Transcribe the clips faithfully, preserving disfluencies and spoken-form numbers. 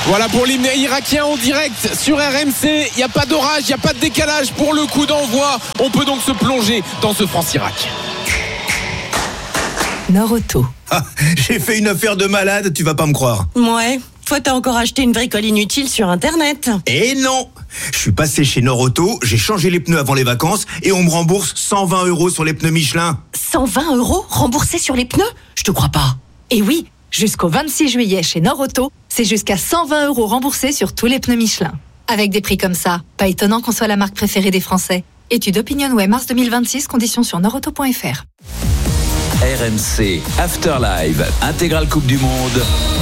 Voilà pour l'hymne irakien en direct sur R M C. Il n'y a pas d'orage, il n'y a pas de décalage pour le coup d'envoi. On peut donc se plonger dans ce France-Irak. Nord-Auto. Ah, j'ai fait une affaire de malade, tu vas pas me croire. Ouais, toi t'as encore acheté une bricole inutile sur internet. Eh non, je suis passé chez Nord-Auto, j'ai changé les pneus avant les vacances et on me rembourse cent vingt euros sur les pneus Michelin. cent vingt euros remboursés sur les pneus ? Je te crois pas. Et oui, jusqu'au vingt-six juillet chez Nord-Auto, c'est jusqu'à cent vingt euros remboursés sur tous les pneus Michelin. Avec des prix comme ça, pas étonnant qu'on soit la marque préférée des Français. Étude OpinionWay mars deux mille vingt-six, conditions sur nord auto point f r. R M C Afterlive, intégrale Coupe du Monde.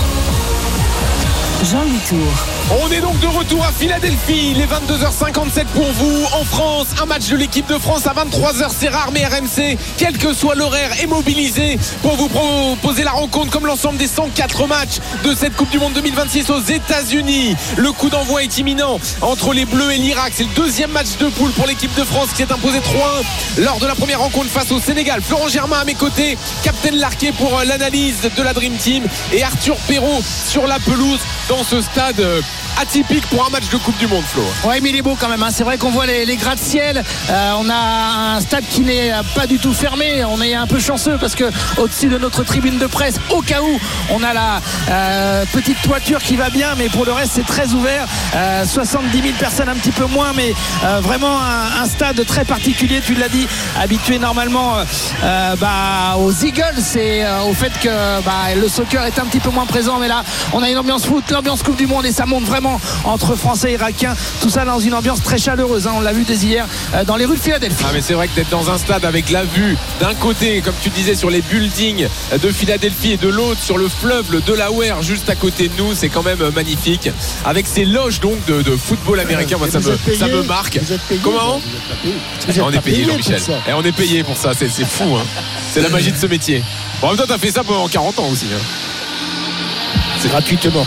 Jean-Louis Tour. On est donc de retour à Philadelphie, les vingt-deux heures cinquante-sept pour vous. En France, un match de l'équipe de France à vingt-trois heures, c'est rare, mais R M C, quel que soit l'horaire, est mobilisé pour vous proposer la rencontre comme l'ensemble des cent quatre matchs de cette Coupe du Monde deux mille vingt-six aux États-Unis. Le coup d'envoi est imminent entre les Bleus et l'Irak. C'est le deuxième match de poule pour l'équipe de France qui s'est imposé trois un lors de la première rencontre face au Sénégal. Florent Germain à mes côtés, Captain Larquet pour l'analyse de la Dream Team et Arthur Perrault sur la pelouse dans ce stade atypique pour un match de Coupe du Monde, Flo. Ouais, mais il est beau quand même, hein. C'est vrai qu'on voit les, les gratte-ciel. Euh, on a un stade qui n'est pas du tout fermé. On est un peu chanceux parce que au-dessus de notre tribune de presse, au cas où, on a la euh, petite toiture qui va bien, mais pour le reste c'est très ouvert. euh, soixante-dix mille personnes, un petit peu moins, mais euh, vraiment un, un stade très particulier, tu l'as dit, habitué normalement euh, bah, aux Eagles et euh, au fait que bah, le soccer est un petit peu moins présent, mais là on a une ambiance foot, l'ambiance Coupe du Monde, et ça monte vraiment entre Français et Irakiens, tout ça dans une ambiance très chaleureuse, hein. On l'a vu dès hier euh, dans les rues de Philadelphie. Ah mais c'est vrai que d'être dans un stade avec la vue d'un côté, comme tu disais, sur les buildings de Philadelphie et de l'autre sur le fleuve, le Delaware juste à côté de nous, c'est quand même magnifique, avec ces loges donc de, de football américain. Moi ça me, payé, ça me marque. Payé, comment vous on est payé, Jean-Michel, et on est payé pour ça, c'est, c'est fou, hein. C'est la magie de ce métier. Bon, en même temps t'as fait ça pendant quarante ans aussi, hein. C'est gratuitement.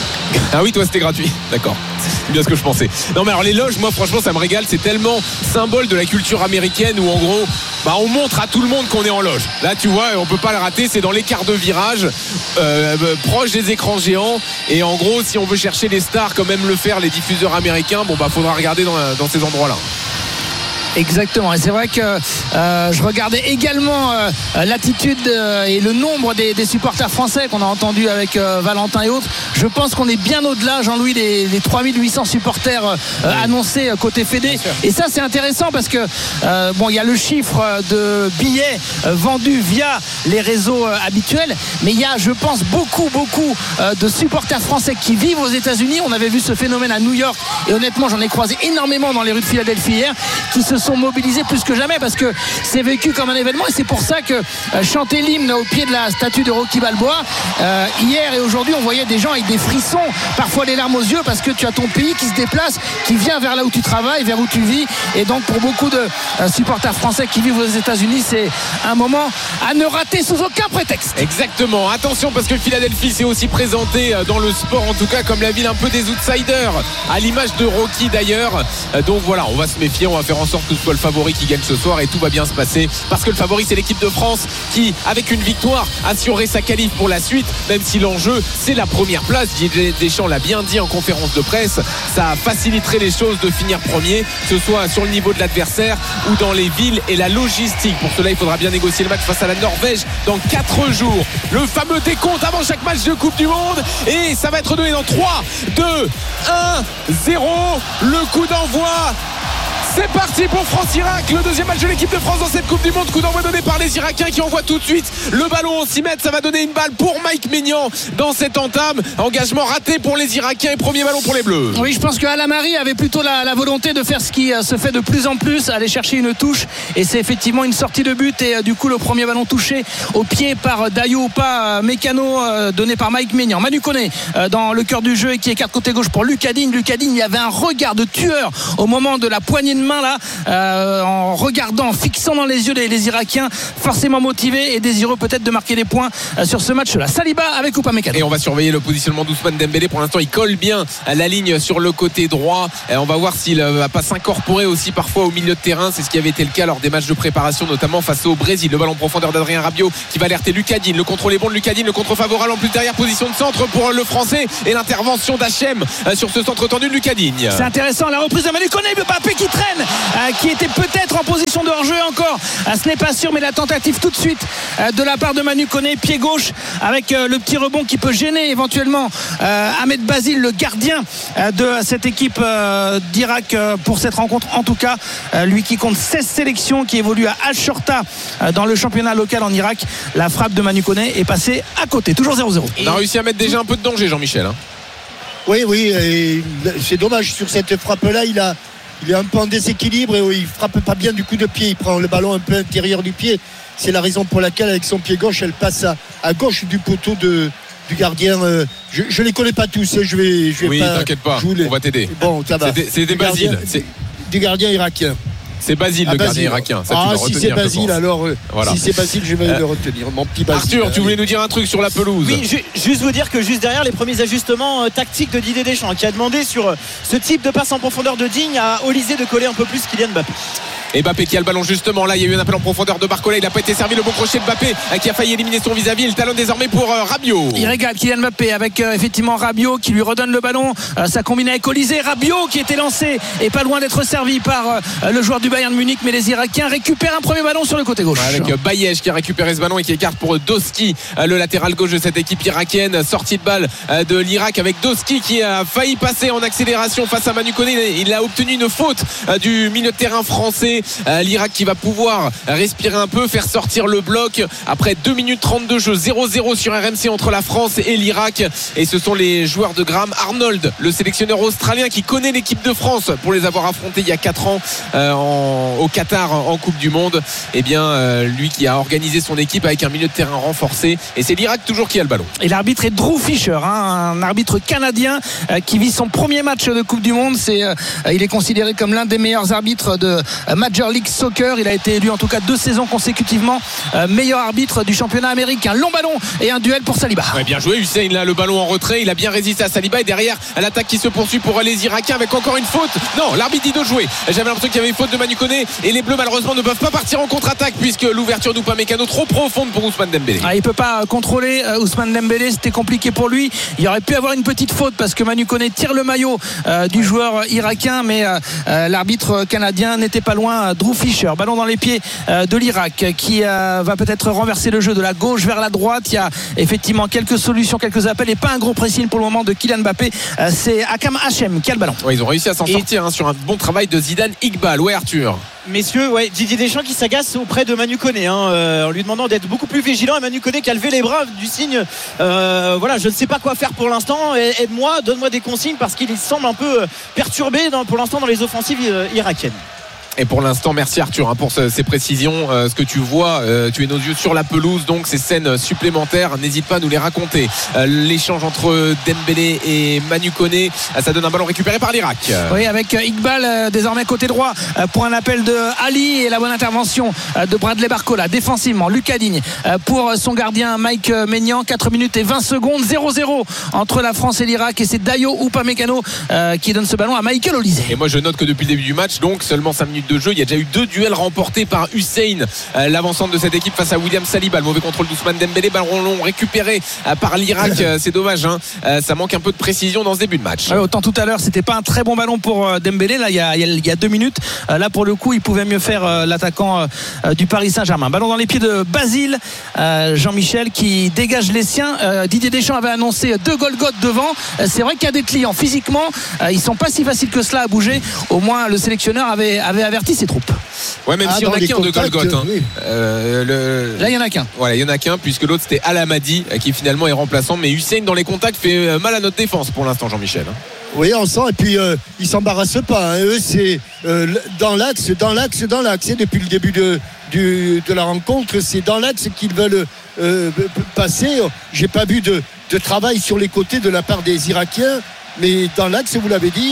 Ah oui, toi c'était gratuit, d'accord, c'est bien ce que je pensais. Non mais alors les loges, moi franchement ça me régale, c'est tellement symbole de la culture américaine où en gros bah, on montre à tout le monde qu'on est en loge. Là tu vois, on peut pas le rater, c'est dans les quarts de virage, euh, proche des écrans géants, et en gros si on veut chercher les stars comme aiment le faire les diffuseurs américains, bon bah faudra regarder dans, dans ces endroits là. Exactement, et c'est vrai que euh, je regardais également euh, l'attitude euh, et le nombre des, des supporters français qu'on a entendu avec euh, Valentin et autres. Je pense qu'on est bien au-delà, Jean-Louis, des, des trois mille huit cents supporters euh, oui. annoncés côté Fédé. Et ça c'est intéressant parce que euh, bon, il y a le chiffre de billets euh, vendus via les réseaux euh, habituels, mais il y a, je pense, beaucoup beaucoup euh, de supporters français qui vivent aux États-Unis. On avait vu ce phénomène à New York, et honnêtement j'en ai croisé énormément dans les rues de Philadelphie hier, qui se sont mobilisés plus que jamais parce que c'est vécu comme un événement, et c'est pour ça que euh, chanter l'hymne au pied de la statue de Rocky Balboa euh, hier et aujourd'hui, on voyait des gens avec des frissons, parfois les larmes aux yeux, parce que tu as ton pays qui se déplace, qui vient vers là où tu travailles, vers où tu vis, et donc pour beaucoup de euh, supporters français qui vivent aux États-Unis, c'est un moment à ne rater sous aucun prétexte. Exactement, attention parce que Philadelphie s'est aussi présenté dans le sport, en tout cas comme la ville un peu des outsiders, à l'image de Rocky d'ailleurs. Donc voilà, on va se méfier, on va faire en sorte que ce soit le favori qui gagne ce soir, et tout va bien se passer parce que le favori c'est l'équipe de France qui, avec une victoire, assurerait sa qualif pour la suite, même si l'enjeu c'est la première place. Didier Deschamps l'a bien dit en conférence de presse, ça faciliterait les choses de finir premier, que ce soit sur le niveau de l'adversaire ou dans les villes et la logistique. Pour cela il faudra bien négocier le match face à la Norvège dans quatre jours. Le fameux décompte avant chaque match de Coupe du Monde, et ça va être donné dans trois, deux, un, zéro. Le coup d'envoi, c'est parti pour France-Irak, le deuxième match de l'équipe de France dans cette Coupe du Monde. Coup d'envoi donné par les Irakiens qui envoient tout de suite le ballon au six mètres. Ça va donner une balle pour Mike Maignan dans cette entame. Engagement raté pour les Irakiens et premier ballon pour les Bleus. Oui, je pense que Alamari avait plutôt la, la volonté de faire ce qui euh, se fait de plus en plus, aller chercher une touche, et c'est effectivement une sortie de but, et euh, du coup le premier ballon touché au pied par euh, Dayo pas euh, Mécano, euh, donné par Mike Maignan. Manu Koné euh, dans le cœur du jeu et qui écarte côté gauche pour Lucas Digne. Lucas Digne, il y avait un regard de tueur au moment de la poignée de d'une main là, euh, en regardant, en fixant dans les yeux les, les Irakiens, forcément motivés et désireux peut-être de marquer des points euh, sur ce match-là. Saliba avec Upamecano. Et on va surveiller le positionnement d'Ousmane Dembélé. Pour l'instant, il colle bien à la ligne sur le côté droit. Et on va voir s'il ne va pas s'incorporer aussi parfois au milieu de terrain. C'est ce qui avait été le cas lors des matchs de préparation, notamment face au Brésil. Le ballon en profondeur d'Adrien Rabiot qui va alerter Lucadine. Le contrôle est bon de Lucadine, le contre favorable en plus derrière, position de centre pour le Français et l'intervention d'Hachem sur ce centre tendu de Lucadine. C'est intéressant, la reprise de Manu Koné, Mbappé qui traîne, euh, qui était peut-être en position de hors-jeu encore. Euh, ce n'est pas sûr, mais la tentative tout de suite euh, de la part de Manu Koné, pied gauche, avec euh, le petit rebond qui peut gêner éventuellement euh, Ahmed Basile, le gardien euh, de cette équipe euh, d'Irak euh, pour cette rencontre. En tout cas, euh, lui qui compte seize sélections, qui évolue à Al-Shorta euh, dans le championnat local en Irak. La frappe de Manu Koné est passée à côté, toujours zéro zéro. On a réussi à mettre déjà un peu de danger, Jean-Michel. Hein. Oui, oui, et c'est dommage sur cette frappe-là, il a, il est un peu en déséquilibre et il frappe pas bien du coup de pied, il prend le ballon un peu intérieur du pied. C'est la raison pour laquelle avec son pied gauche, elle passe à, à gauche du poteau de, du gardien. Je ne les connais pas tous, je vais, je vais oui, pas. Oui, t'inquiète pas, les... on va t'aider. Bon, ça va. C'est des Basile. C'est du gardien irakien. C'est Basile, ah, le Basile. Gardien irakien. Ça, ah, si c'est Basile, alors euh, voilà. Si c'est Basile, je vais euh, le retenir. Mon petit Basile. Arthur, tu voulais nous dire un truc sur la pelouse? Oui, ju- juste vous dire que juste derrière les premiers ajustements euh, tactiques de Didier Deschamps, qui a demandé sur euh, ce type de passe en profondeur de Digne à Olysée de coller un peu plus Kylian Mbappé. Et Mbappé qui a le ballon justement là, il y a eu un appel en profondeur de Barcola, il n'a pas été servi, le bon crochet de Mbappé qui a failli éliminer son vis-à-vis. Il talonne désormais pour euh, Rabiot. Il régale Kylian Mbappé avec euh, effectivement Rabiot qui lui redonne le ballon, euh, ça combine avec Olysée. Rabiot qui était lancé et pas loin d'être servi par euh, le joueur du Bayern Munich, mais les Irakiens récupèrent un premier ballon sur le côté gauche. Ouais, avec euh, Bayesh qui a récupéré ce ballon et qui écarte pour Doski, euh, le latéral gauche de cette équipe irakienne. Sortie de balle euh, de l'Irak avec Doski qui a failli passer en accélération face à Manu Koné. Il a obtenu une faute euh, du milieu de terrain français. euh, L'Irak qui va pouvoir respirer un peu, faire sortir le bloc après deux minutes trente de jeu. Zéro zéro sur R M C entre la France et l'Irak, et ce sont les joueurs de Graham Arnold, le sélectionneur australien qui connaît l'équipe de France pour les avoir affrontés il y a quatre ans euh, en, au Qatar en Coupe du Monde. Et bien euh, lui qui a organisé son équipe avec un milieu de terrain renforcé, et c'est l'Irak toujours qui a le ballon. Et l'arbitre est Drew Fisher, hein, un arbitre canadien euh, qui vit son premier match de Coupe du Monde. C'est, euh, il est considéré comme l'un des meilleurs arbitres de euh, Major League Soccer. Il a été élu en tout cas deux saisons consécutivement euh, meilleur arbitre du championnat américain. Long ballon et un duel pour Saliba. Ouais, bien joué Hussein, là le ballon en retrait, il a bien résisté à Saliba, et derrière l'attaque qui se poursuit pour les Irakiens avec encore une faute. Non, l'arbitre dit de jouer. J'avais l'impression qu'il y avait une faute de Manu Koné, et les Bleus malheureusement ne peuvent pas partir en contre-attaque puisque l'ouverture d'Upamecano trop profonde pour Ousmane Dembélé. Ah, il ne peut pas contrôler euh, Ousmane Dembélé, c'était compliqué pour lui. Il aurait pu avoir une petite faute parce que Manu Koné tire le maillot euh, du joueur irakien, mais euh, euh, l'arbitre canadien n'était pas loin. Drew Fisher, ballon dans les pieds euh, de l'Irak qui euh, va peut-être renverser le jeu de la gauche vers la droite. Il y a effectivement quelques solutions, quelques appels, et pas un gros pressing pour le moment de Kylian Mbappé. euh, c'est Akam Hachem qui a le ballon. Ouais, ils ont réussi à s'en et... sortir hein, sur un bon travail de Zidane Iqbal. Ouais Arthur. Messieurs, ouais, Didier Deschamps qui s'agace auprès de Manu Koné hein, euh, en lui demandant d'être beaucoup plus vigilant, et Manu Koné qui a levé les bras du signe euh, voilà, je ne sais pas quoi faire pour l'instant, aide-moi, donne-moi des consignes, parce qu'il semble un peu perturbé dans, pour l'instant dans les offensives euh, irakiennes. Et pour l'instant, merci Arthur hein, pour ce, ces précisions. Euh, ce que tu vois, euh, tu es nos yeux sur la pelouse, donc ces scènes supplémentaires, n'hésite pas à nous les raconter. Euh, l'échange entre Dembélé et Manu Koné, euh, ça donne un ballon récupéré par l'Irak. Oui, avec Iqbal euh, désormais côté droit euh, pour un appel de Ali, et la bonne intervention euh, de Bradley Barcola. Défensivement, Lucas Digne euh, pour son gardien Mike Maignan. quatre minutes et vingt secondes, zéro zéro entre la France et l'Irak, et c'est Dayo Upamecano euh, qui donne ce ballon à Michael Olysée. Et moi je note que depuis le début du match, donc seulement cinq minutes de jeu, il y a déjà eu deux duels remportés par Hussein, euh, l'avancante de cette équipe, face à William Saliba. Le mauvais contrôle d'Ousmane Dembélé, ballon long récupéré euh, par l'Irak. euh, c'est dommage hein. euh, ça manque un peu de précision dans ce début de match. Ouais, autant tout à l'heure c'était pas un très bon ballon pour euh, Dembélé là il y, a, il y a deux minutes, euh, là pour le coup il pouvait mieux faire euh, l'attaquant euh, du Paris Saint-Germain. Ballon dans les pieds de Basile, euh, Jean-Michel qui dégage les siens. euh, Didier Deschamps avait annoncé deux Golgoth devant. euh, c'est vrai qu'il y a des clients physiquement, euh, ils sont pas si faciles que cela à bouger. Au moins le sélectionneur avait, avait averti ses troupes. Ouais, même ah, s'il y en a qu'un de Golgoth hein. oui. euh, le... Là il y en a qu'un. Voilà, il y en a qu'un, puisque l'autre c'était Al-Hamadi qui finalement est remplaçant. Mais Hussein dans les contacts fait mal à notre défense pour l'instant, Jean-Michel. Oui, on sent, et puis euh, ils s'embarrassent pas hein. Eux c'est euh, dans l'axe, dans l'axe, dans l'axe. Et depuis le début de, du, de la rencontre, c'est dans l'axe qu'ils veulent euh, passer. J'ai pas vu de, de travail sur les côtés de la part des Irakiens, mais dans l'axe, vous l'avez dit, et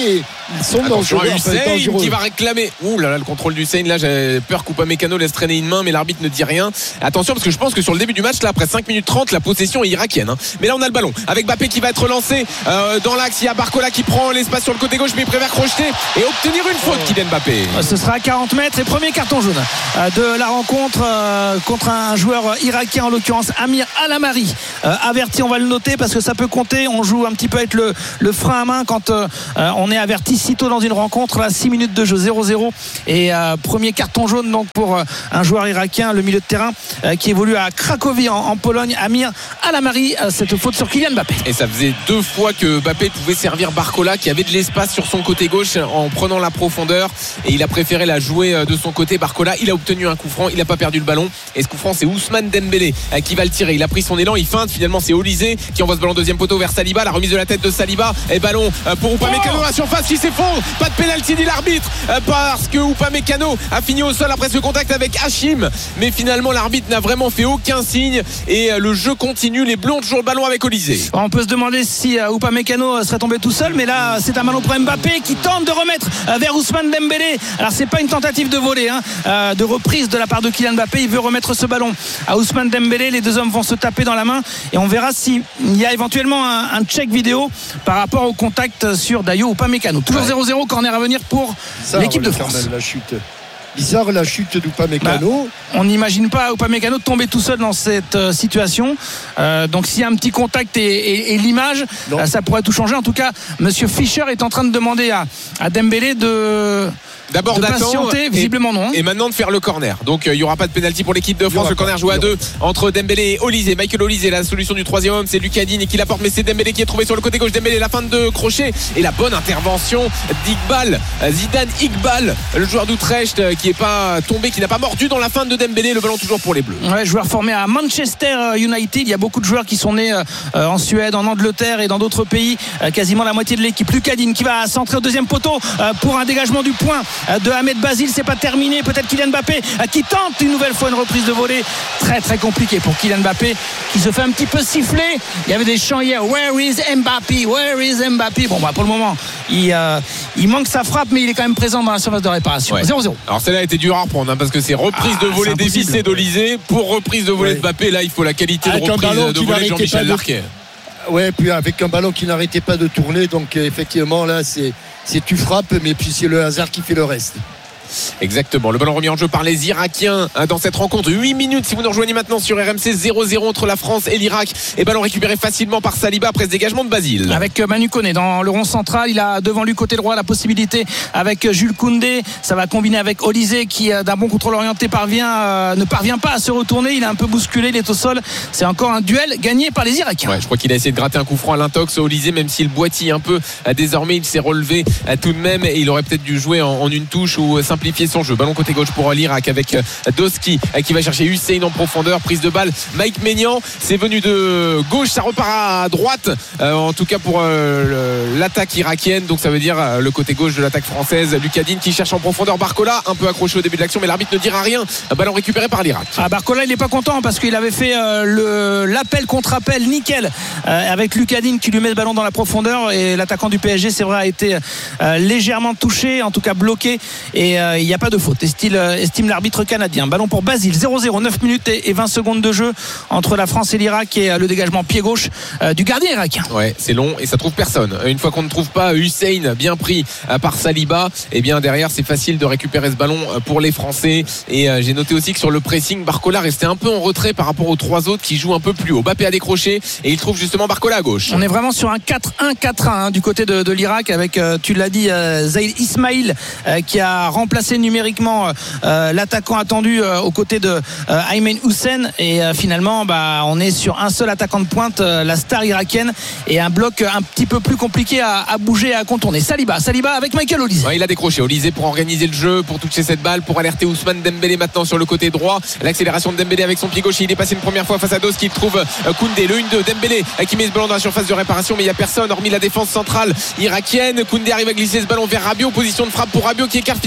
Ils sont Attention dangereux, à enfin, Hussein dangereux. qui va réclamer. Ouh là là, le contrôle d'Hussein. Là, j'ai peur qu'Upamecano laisse traîner une main, mais l'arbitre ne dit rien. Attention, parce que je pense que sur le début du match, là, après cinq minutes trente, la possession est irakienne. Hein. Mais là, on a le ballon avec Mbappé qui va être lancé euh, dans l'axe. Il y a Barcola qui prend l'espace sur le côté gauche, mais il préfère crocheter et obtenir une faute. Kylian Mbappé. Ce sera à quarante mètres et premier carton jaune euh, de la rencontre euh, contre un joueur irakien, en l'occurrence Amir Alamari. Euh, averti, on va le noter parce que ça peut compter. On joue un petit peu avec le, le frein à main quand euh, on est averti si tôt dans une rencontre. Là, six minutes de jeu, zéro zéro et euh, premier carton jaune donc pour euh, un joueur irakien, le milieu de terrain euh, qui évolue à Cracovie en, en Pologne, Amir Alamari. Euh, cette faute sur Kylian Mbappé. Et ça faisait deux fois que Mbappé pouvait servir Barcola qui avait de l'espace sur son côté gauche en prenant la profondeur, et il a préféré la jouer de son côté. Barcola, il a obtenu un coup franc, il n'a pas perdu le ballon, et ce coup franc c'est Ousmane Dembélé qui va le tirer. Il a pris son élan, il feinte, finalement c'est Olysée qui envoie ce ballon deuxième poteau vers Saliba. La remise de la tête de Saliba et ballon pour Upamecano dans la surface qui s'effondre. Pas de pénalty dit l'arbitre parce que Upamecano a fini au sol après ce contact avec Hachim, mais finalement l'arbitre n'a vraiment fait aucun signe et le jeu continue. Les Bleus ont toujours le ballon avec Olysée. On peut se demander si Upamecano serait tombé tout seul, mais là c'est un ballon pour Mbappé qui tente de remettre vers Ousmane Dembélé. Alors c'est pas une tentative de volée hein, euh, de reprise de la part de Kylian Mbappé. Il veut remettre ce ballon à Ousmane Dembélé. Les deux hommes vont se taper dans la main et on verra s'il y a éventuellement un, un check vidéo par rapport au contact sur Dayo Upamecano. Toujours zéro zéro, corner à venir pour bizarre, l'équipe de France. La chute. Bizarre la chute d'Upamecano. Bah, on n'imagine pas Upamecano tomber tout seul dans cette euh, situation. Euh, donc s'il y a un petit contact et, et, et l'image, euh, ça pourrait tout changer. En tout cas, Monsieur Fischer est en train de demander à, à Dembélé de D'abord de d'attendre, patienter, visiblement non. Et maintenant de faire le corner. Donc il euh, n'y aura pas de pénalty pour l'équipe de France. Le corner joué à deux entre Dembélé et Olysée. Michael Olysée, la solution du troisième homme, c'est Lucas Digne qui l'apporte, mais c'est Dembélé qui est trouvé sur le côté gauche. Dembélé, la fin de crochet et la bonne intervention d'Iqbal, Zidane Iqbal, le joueur d'Utrecht qui est pas tombé, qui n'a pas mordu dans la fin de Dembélé. Le ballon toujours pour les Bleus. Ouais, joueur formé à Manchester United. Il y a beaucoup de joueurs qui sont nés euh, en Suède, en Angleterre et dans d'autres pays. Euh, quasiment la moitié de l'équipe. Lucas Digne qui va centrer au deuxième poteau euh, pour un dégagement du point euh, de Ahmed Bazil. C'est pas terminé, peut-être Kylian Mbappé qui tente une nouvelle fois une reprise de volée. Très très compliqué pour Kylian Mbappé qui se fait un petit peu siffler. Il y avait des chants hier, where is Mbappé, where is Mbappé. Bon bah pour le moment il, euh, il manque sa frappe, mais il est quand même présent dans la surface de réparation. Ouais. zéro zéro. Alors celle-là a été dure à reprendre hein, parce que c'est reprise ah, de volée dévissée d'Olysée pour reprise de volée ouais. de Mbappé. Là il faut la qualité avec de reprise de volée de Jean-Michel Larquet. Ouais, puis avec un ballon qui n'arrêtait pas de tourner, donc euh, effectivement là c'est, c'est tu frappes, mais puis c'est le hasard qui fait le reste. Exactement, le ballon remis en jeu par les Irakiens dans cette rencontre. Huit minutes si vous nous rejoignez maintenant sur R M C. Zéro zéro entre la France et l'Irak. Et ballon récupéré facilement par Saliba après ce dégagement de Basile. Avec Manu Koné dans le rond central, il a devant lui côté droit la possibilité avec Jules Koundé. Ça va combiner avec Olysée qui d'un bon contrôle orienté parvient euh, ne parvient pas à se retourner. Il est un peu bousculé, il est au sol. C'est encore un duel gagné par les Irakiens. Ouais, je crois qu'il a essayé de gratter un coup franc à l'intox. Olysée, même s'il boitille un peu, désormais il s'est relevé tout de même et il aurait peut-être dû jouer en, en une touche ou simplifier son jeu. Ballon côté gauche pour l'Irak avec Doski qui va chercher Hussein en profondeur. Prise de balle, Mike Maignan, c'est venu de gauche, ça repart à droite euh, en tout cas pour euh, l'attaque irakienne. Donc ça veut dire euh, le côté gauche de l'attaque française. Lucas Digne qui cherche en profondeur. Barcola un peu accroché au début de l'action, mais l'arbitre ne dira rien. Ballon récupéré par l'Irak. Ah, Barcola il n'est pas content parce qu'il avait fait euh, le, l'appel contre appel nickel euh, avec Lucas Digne qui lui met le ballon dans la profondeur, et l'attaquant du P S G c'est vrai a été euh, légèrement touché, en tout cas bloqué, et il euh, n'y a pas de faute. Estime, estime l'arbitre canadien. Ballon pour Basile, zéro zéro, neuf minutes et vingt secondes de jeu entre la France et l'Irak, et le dégagement pied gauche euh, du gardien irakien. Ouais, c'est long et ça trouve personne. Une fois qu'on ne trouve pas Hussein bien pris par Saliba, et bien derrière c'est facile de récupérer ce ballon pour les Français. Et euh, j'ai noté aussi que sur le pressing, Barcola restait un peu en retrait par rapport aux trois autres qui jouent un peu plus haut. Mbappé a décroché et il trouve justement Barcola à gauche. On est vraiment sur un quatre un quatre un hein, du côté de, de l'Irak avec, euh, tu l'as dit, euh, Zaïd Ismail euh, qui a remplacé numériquement Euh, l'attaquant attendu euh, aux côtés de euh, Aymen Hussein, et euh, finalement bah, on est sur un seul attaquant de pointe, euh, la star irakienne, et un bloc un petit peu plus compliqué à, à bouger, à contourner. Saliba, Saliba avec Michael Olysée. Ouais, il a décroché Olysée pour organiser le jeu, pour toucher cette balle, pour alerter Ousmane Dembélé maintenant sur le côté droit. L'accélération de Dembélé avec son pied gauche, il est passé une première fois face à Doski, il trouve euh, Koundé, le un deux, Dembélé euh, qui met ce ballon dans la surface de réparation, mais il n'y a personne hormis la défense centrale irakienne. Koundé arrive à glisser ce ballon vers Rabiot, position de frappe pour Rabiot qui écarte finalement Barcola.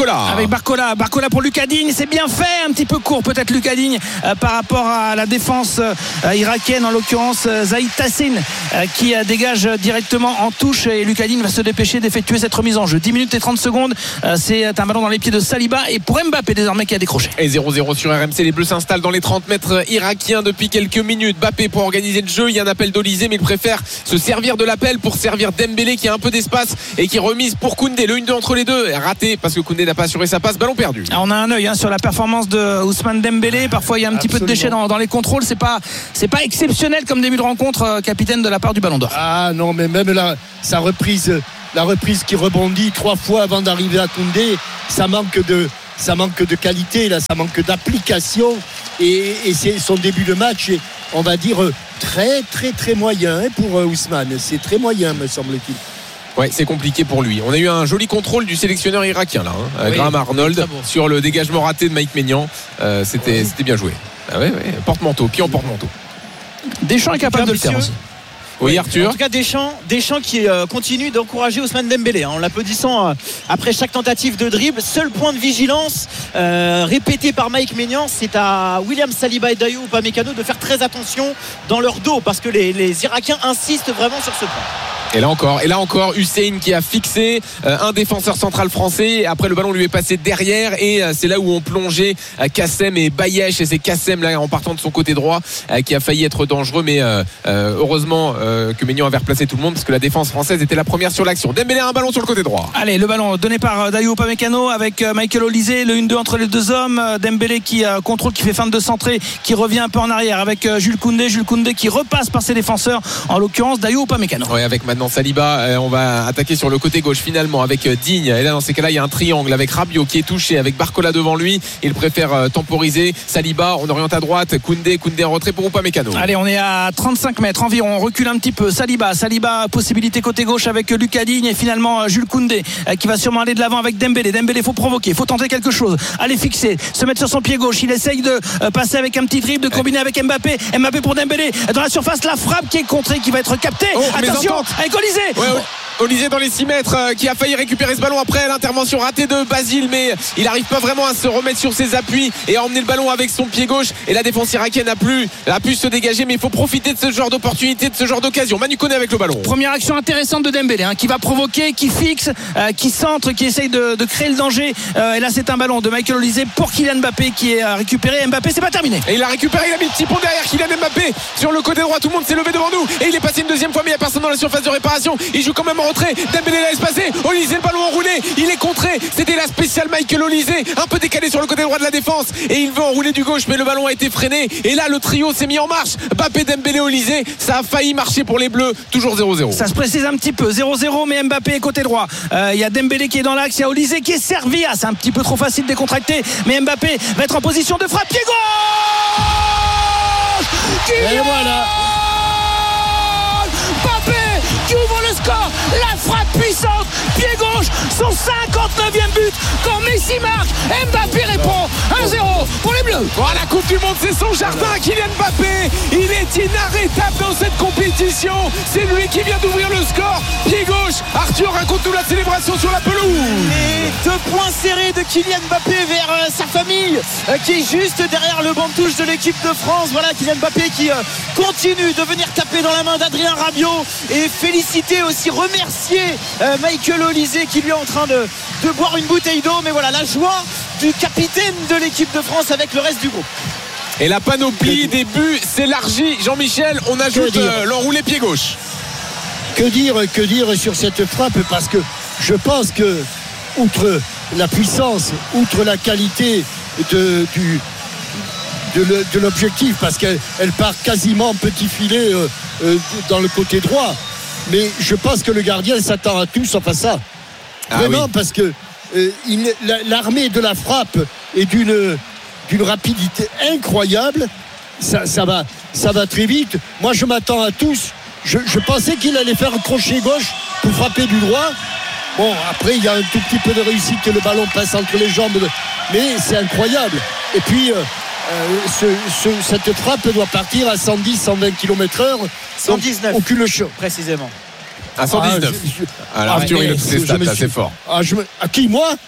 Barcola. Avec Barcola, Barcola pour Lucas Digne, c'est bien fait, un petit peu court peut-être Lucas Digne euh, par rapport à la défense euh, irakienne, en l'occurrence euh, Zaïd Tassin euh, qui euh, dégage directement en touche et Lucas Digne va se dépêcher d'effectuer cette remise en jeu. dix minutes et trente secondes, euh, c'est un ballon dans les pieds de Saliba et pour Mbappé désormais qui a décroché. Et zéro zéro sur R M C, les Bleus s'installent dans les trente mètres irakiens depuis quelques minutes. Mbappé pour organiser le jeu, il y a un appel d'Olysée mais il préfère se servir de l'appel pour servir Dembélé qui a un peu d'espace et qui remise pour Koundé. Le un deux entre les deux, raté parce que Koundé n'a pas assuré sa passe, ballon perdu. Alors on a un œil hein, sur la performance de Ousmane Dembélé, parfois il y a un petit Absolument. peu de déchets dans, dans les contrôles, c'est pas, c'est pas exceptionnel comme début de rencontre, euh, capitaine de la part du Ballon d'Or. Ah non, mais même là, sa reprise, la reprise qui rebondit trois fois avant d'arriver à Koundé, ça manque de, ça manque de qualité, là, ça manque d'application et, et c'est son début de match, et on va dire très très très moyen hein, pour euh, Ousmane, c'est très moyen me semble-t-il. Ouais, c'est compliqué pour lui. On a eu un joli contrôle du sélectionneur irakien là, hein, oui, Graham Arnold sur le dégagement raté de Mike Maignan. Euh, c'était, oui. c'était bien joué. Ah ouais, ouais. Porte-manteau, pied en porte-manteau. Deschamps est capable de le faire aussi. Oui, Arthur. En tout cas, Deschamps, Deschamps qui euh, continue d'encourager Ousmane Dembélé hein, en l'applaudissant euh, après chaque tentative de dribble. Seul point de vigilance euh, répété par Mike Maignan, c'est à William Saliba et Dayot Upamecano de faire très attention dans leur dos parce que les, les Irakiens insistent vraiment sur ce point. Et là encore, et là encore, Hussein qui a fixé euh, un défenseur central français. Après, le ballon lui est passé derrière et euh, c'est là où ont plongé euh, Kassem et Bayesh. Et c'est Kassem là en partant de son côté droit euh, qui a failli être dangereux. Mais euh, euh, heureusement euh, que Maignan avait replacé tout le monde parce que la défense française était la première sur l'action. Dembélé a un ballon sur le côté droit. Allez, le ballon donné par Dayot Upamecano avec euh, Michael Olysée, le un deux entre les deux hommes. Euh, Dembélé qui euh, contrôle, qui fait feinte de centrer, qui revient un peu en arrière avec euh, Jules Koundé. Jules Koundé qui repasse par ses défenseurs, en l'occurrence Dayot Upamecano. Oui, avec maintenant Saliba, euh, on va attaquer sur le côté gauche finalement avec euh, Digne. Et là, dans ces cas-là, il y a un triangle avec Rabiot qui est touché, avec Barcola devant lui. Il préfère euh, temporiser. Saliba, on oriente à droite. Koundé, Koundé en retrait pour Upamecano. Allez, on est à trente-cinq mètres environ. On recule un petit peu. Saliba, Saliba, possibilité côté gauche avec Lucas Digne et finalement Jules Koundé euh, qui va sûrement aller de l'avant avec Dembélé. Dembélé, faut provoquer, faut tenter quelque chose. Allez, fixer, se mettre sur son pied gauche. Il essaye de euh, passer avec un petit dribble, de combiner avec Mbappé. Mbappé pour Dembélé dans la surface. La frappe qui est contrée, qui va être captée. Oh, attention avec Olysée. Ouais, ouais. Olysée dans les six mètres euh, qui a failli récupérer ce ballon après l'intervention ratée de Basile, mais il n'arrive pas vraiment à se remettre sur ses appuis et à emmener le ballon avec son pied gauche. Et la défense irakienne a, plus, a pu se dégager, mais il faut profiter de ce genre d'opportunité, de ce genre d'occasion. Manu Koné avec le ballon. Première action intéressante de Dembélé hein, qui va provoquer, qui fixe, euh, qui centre, qui essaye de, de créer le danger. Euh, et là c'est un ballon de Michael Olysée pour Kylian Mbappé qui est récupéré. Mbappé, c'est pas terminé. Et il a récupéré, il a mis le petit pont derrière Kylian Mbappé sur le côté droit. Tout le monde s'est levé devant nous et il est passé une deuxième fois, mais il n'y a personne dans la surface de réparation. Il joue quand même en retrait. Dembélé laisse passer. Olysée, le ballon enroulé, il est contré. C'était la spéciale Michael Olysée, un peu décalé sur le côté droit de la défense et il veut enrouler du gauche, mais le ballon a été freiné. Et là le trio s'est mis en marche. Mbappé, Dembélé, Olysée, ça a failli marcher pour les Bleus. Toujours zéro zéro. Ça se précise un petit peu, zéro zéro, mais Mbappé est côté droit. Il euh, y a Dembélé qui est dans l'axe, il y a Olysée qui est servi. Ah, c'est un petit peu trop facile de décontracter, mais Mbappé va être en position de frappe. Pied gauche qui et voilà Mbappé qui ouvre le score. La frappe puissante, pied gauche, son cinquante-neuvième but. Quand Messi marque, Mbappé répond. un zéro pour les Bleus. Oh, la Coupe du Monde, c'est son jardin. Kylian Mbappé, il est inarrêtable dans cette compétition. C'est lui qui vient d'ouvrir le score. Pied gauche. Arthur, raconte-nous la célébration sur la pelouse. Et deux points serrés de Kylian Mbappé vers euh, sa famille euh, qui est juste derrière le banc de touche de l'équipe de France. Voilà Kylian Mbappé qui euh, continue de venir taper dans la main d'Adrien Rabiot et féliciter aussi, remercier euh, Michael Olysée qui lui est en train de, de boire une bouteille d'eau. Mais voilà la joie du capitaine de l'équipe de France avec le reste du groupe. Et la panoplie des buts s'élargit. Jean-Michel, on ajoute euh, l'enroulé pied gauche. Que dire, que dire sur cette frappe, parce que je pense que outre la puissance, outre la qualité de, du, de, le, de l'objectif, parce qu'elle elle part quasiment petit filet euh, euh, dans le côté droit, mais je pense que le gardien s'attend à tout sauf à ça. Ah, vraiment, oui. Parce que euh, il, la, l'armée de la frappe est d'une, d'une rapidité incroyable. Ça, ça, va, ça va très vite. Moi, je m'attends à tous. Je, je pensais qu'il allait faire un crochet gauche pour frapper du droit. Bon, après, il y a un tout petit peu de réussite et le ballon passe entre les jambes. De... Mais c'est incroyable. Et puis, euh, euh, ce, ce, cette frappe doit partir à cent dix, cent vingt kilomètres heure. cent dix-neuf. Aucune chance. Précisément. À cent dix-neuf. Ah, je, je, Alors, Arthur, il a toutes ses stats, là, c'est fort. Ah, je, à qui, moi?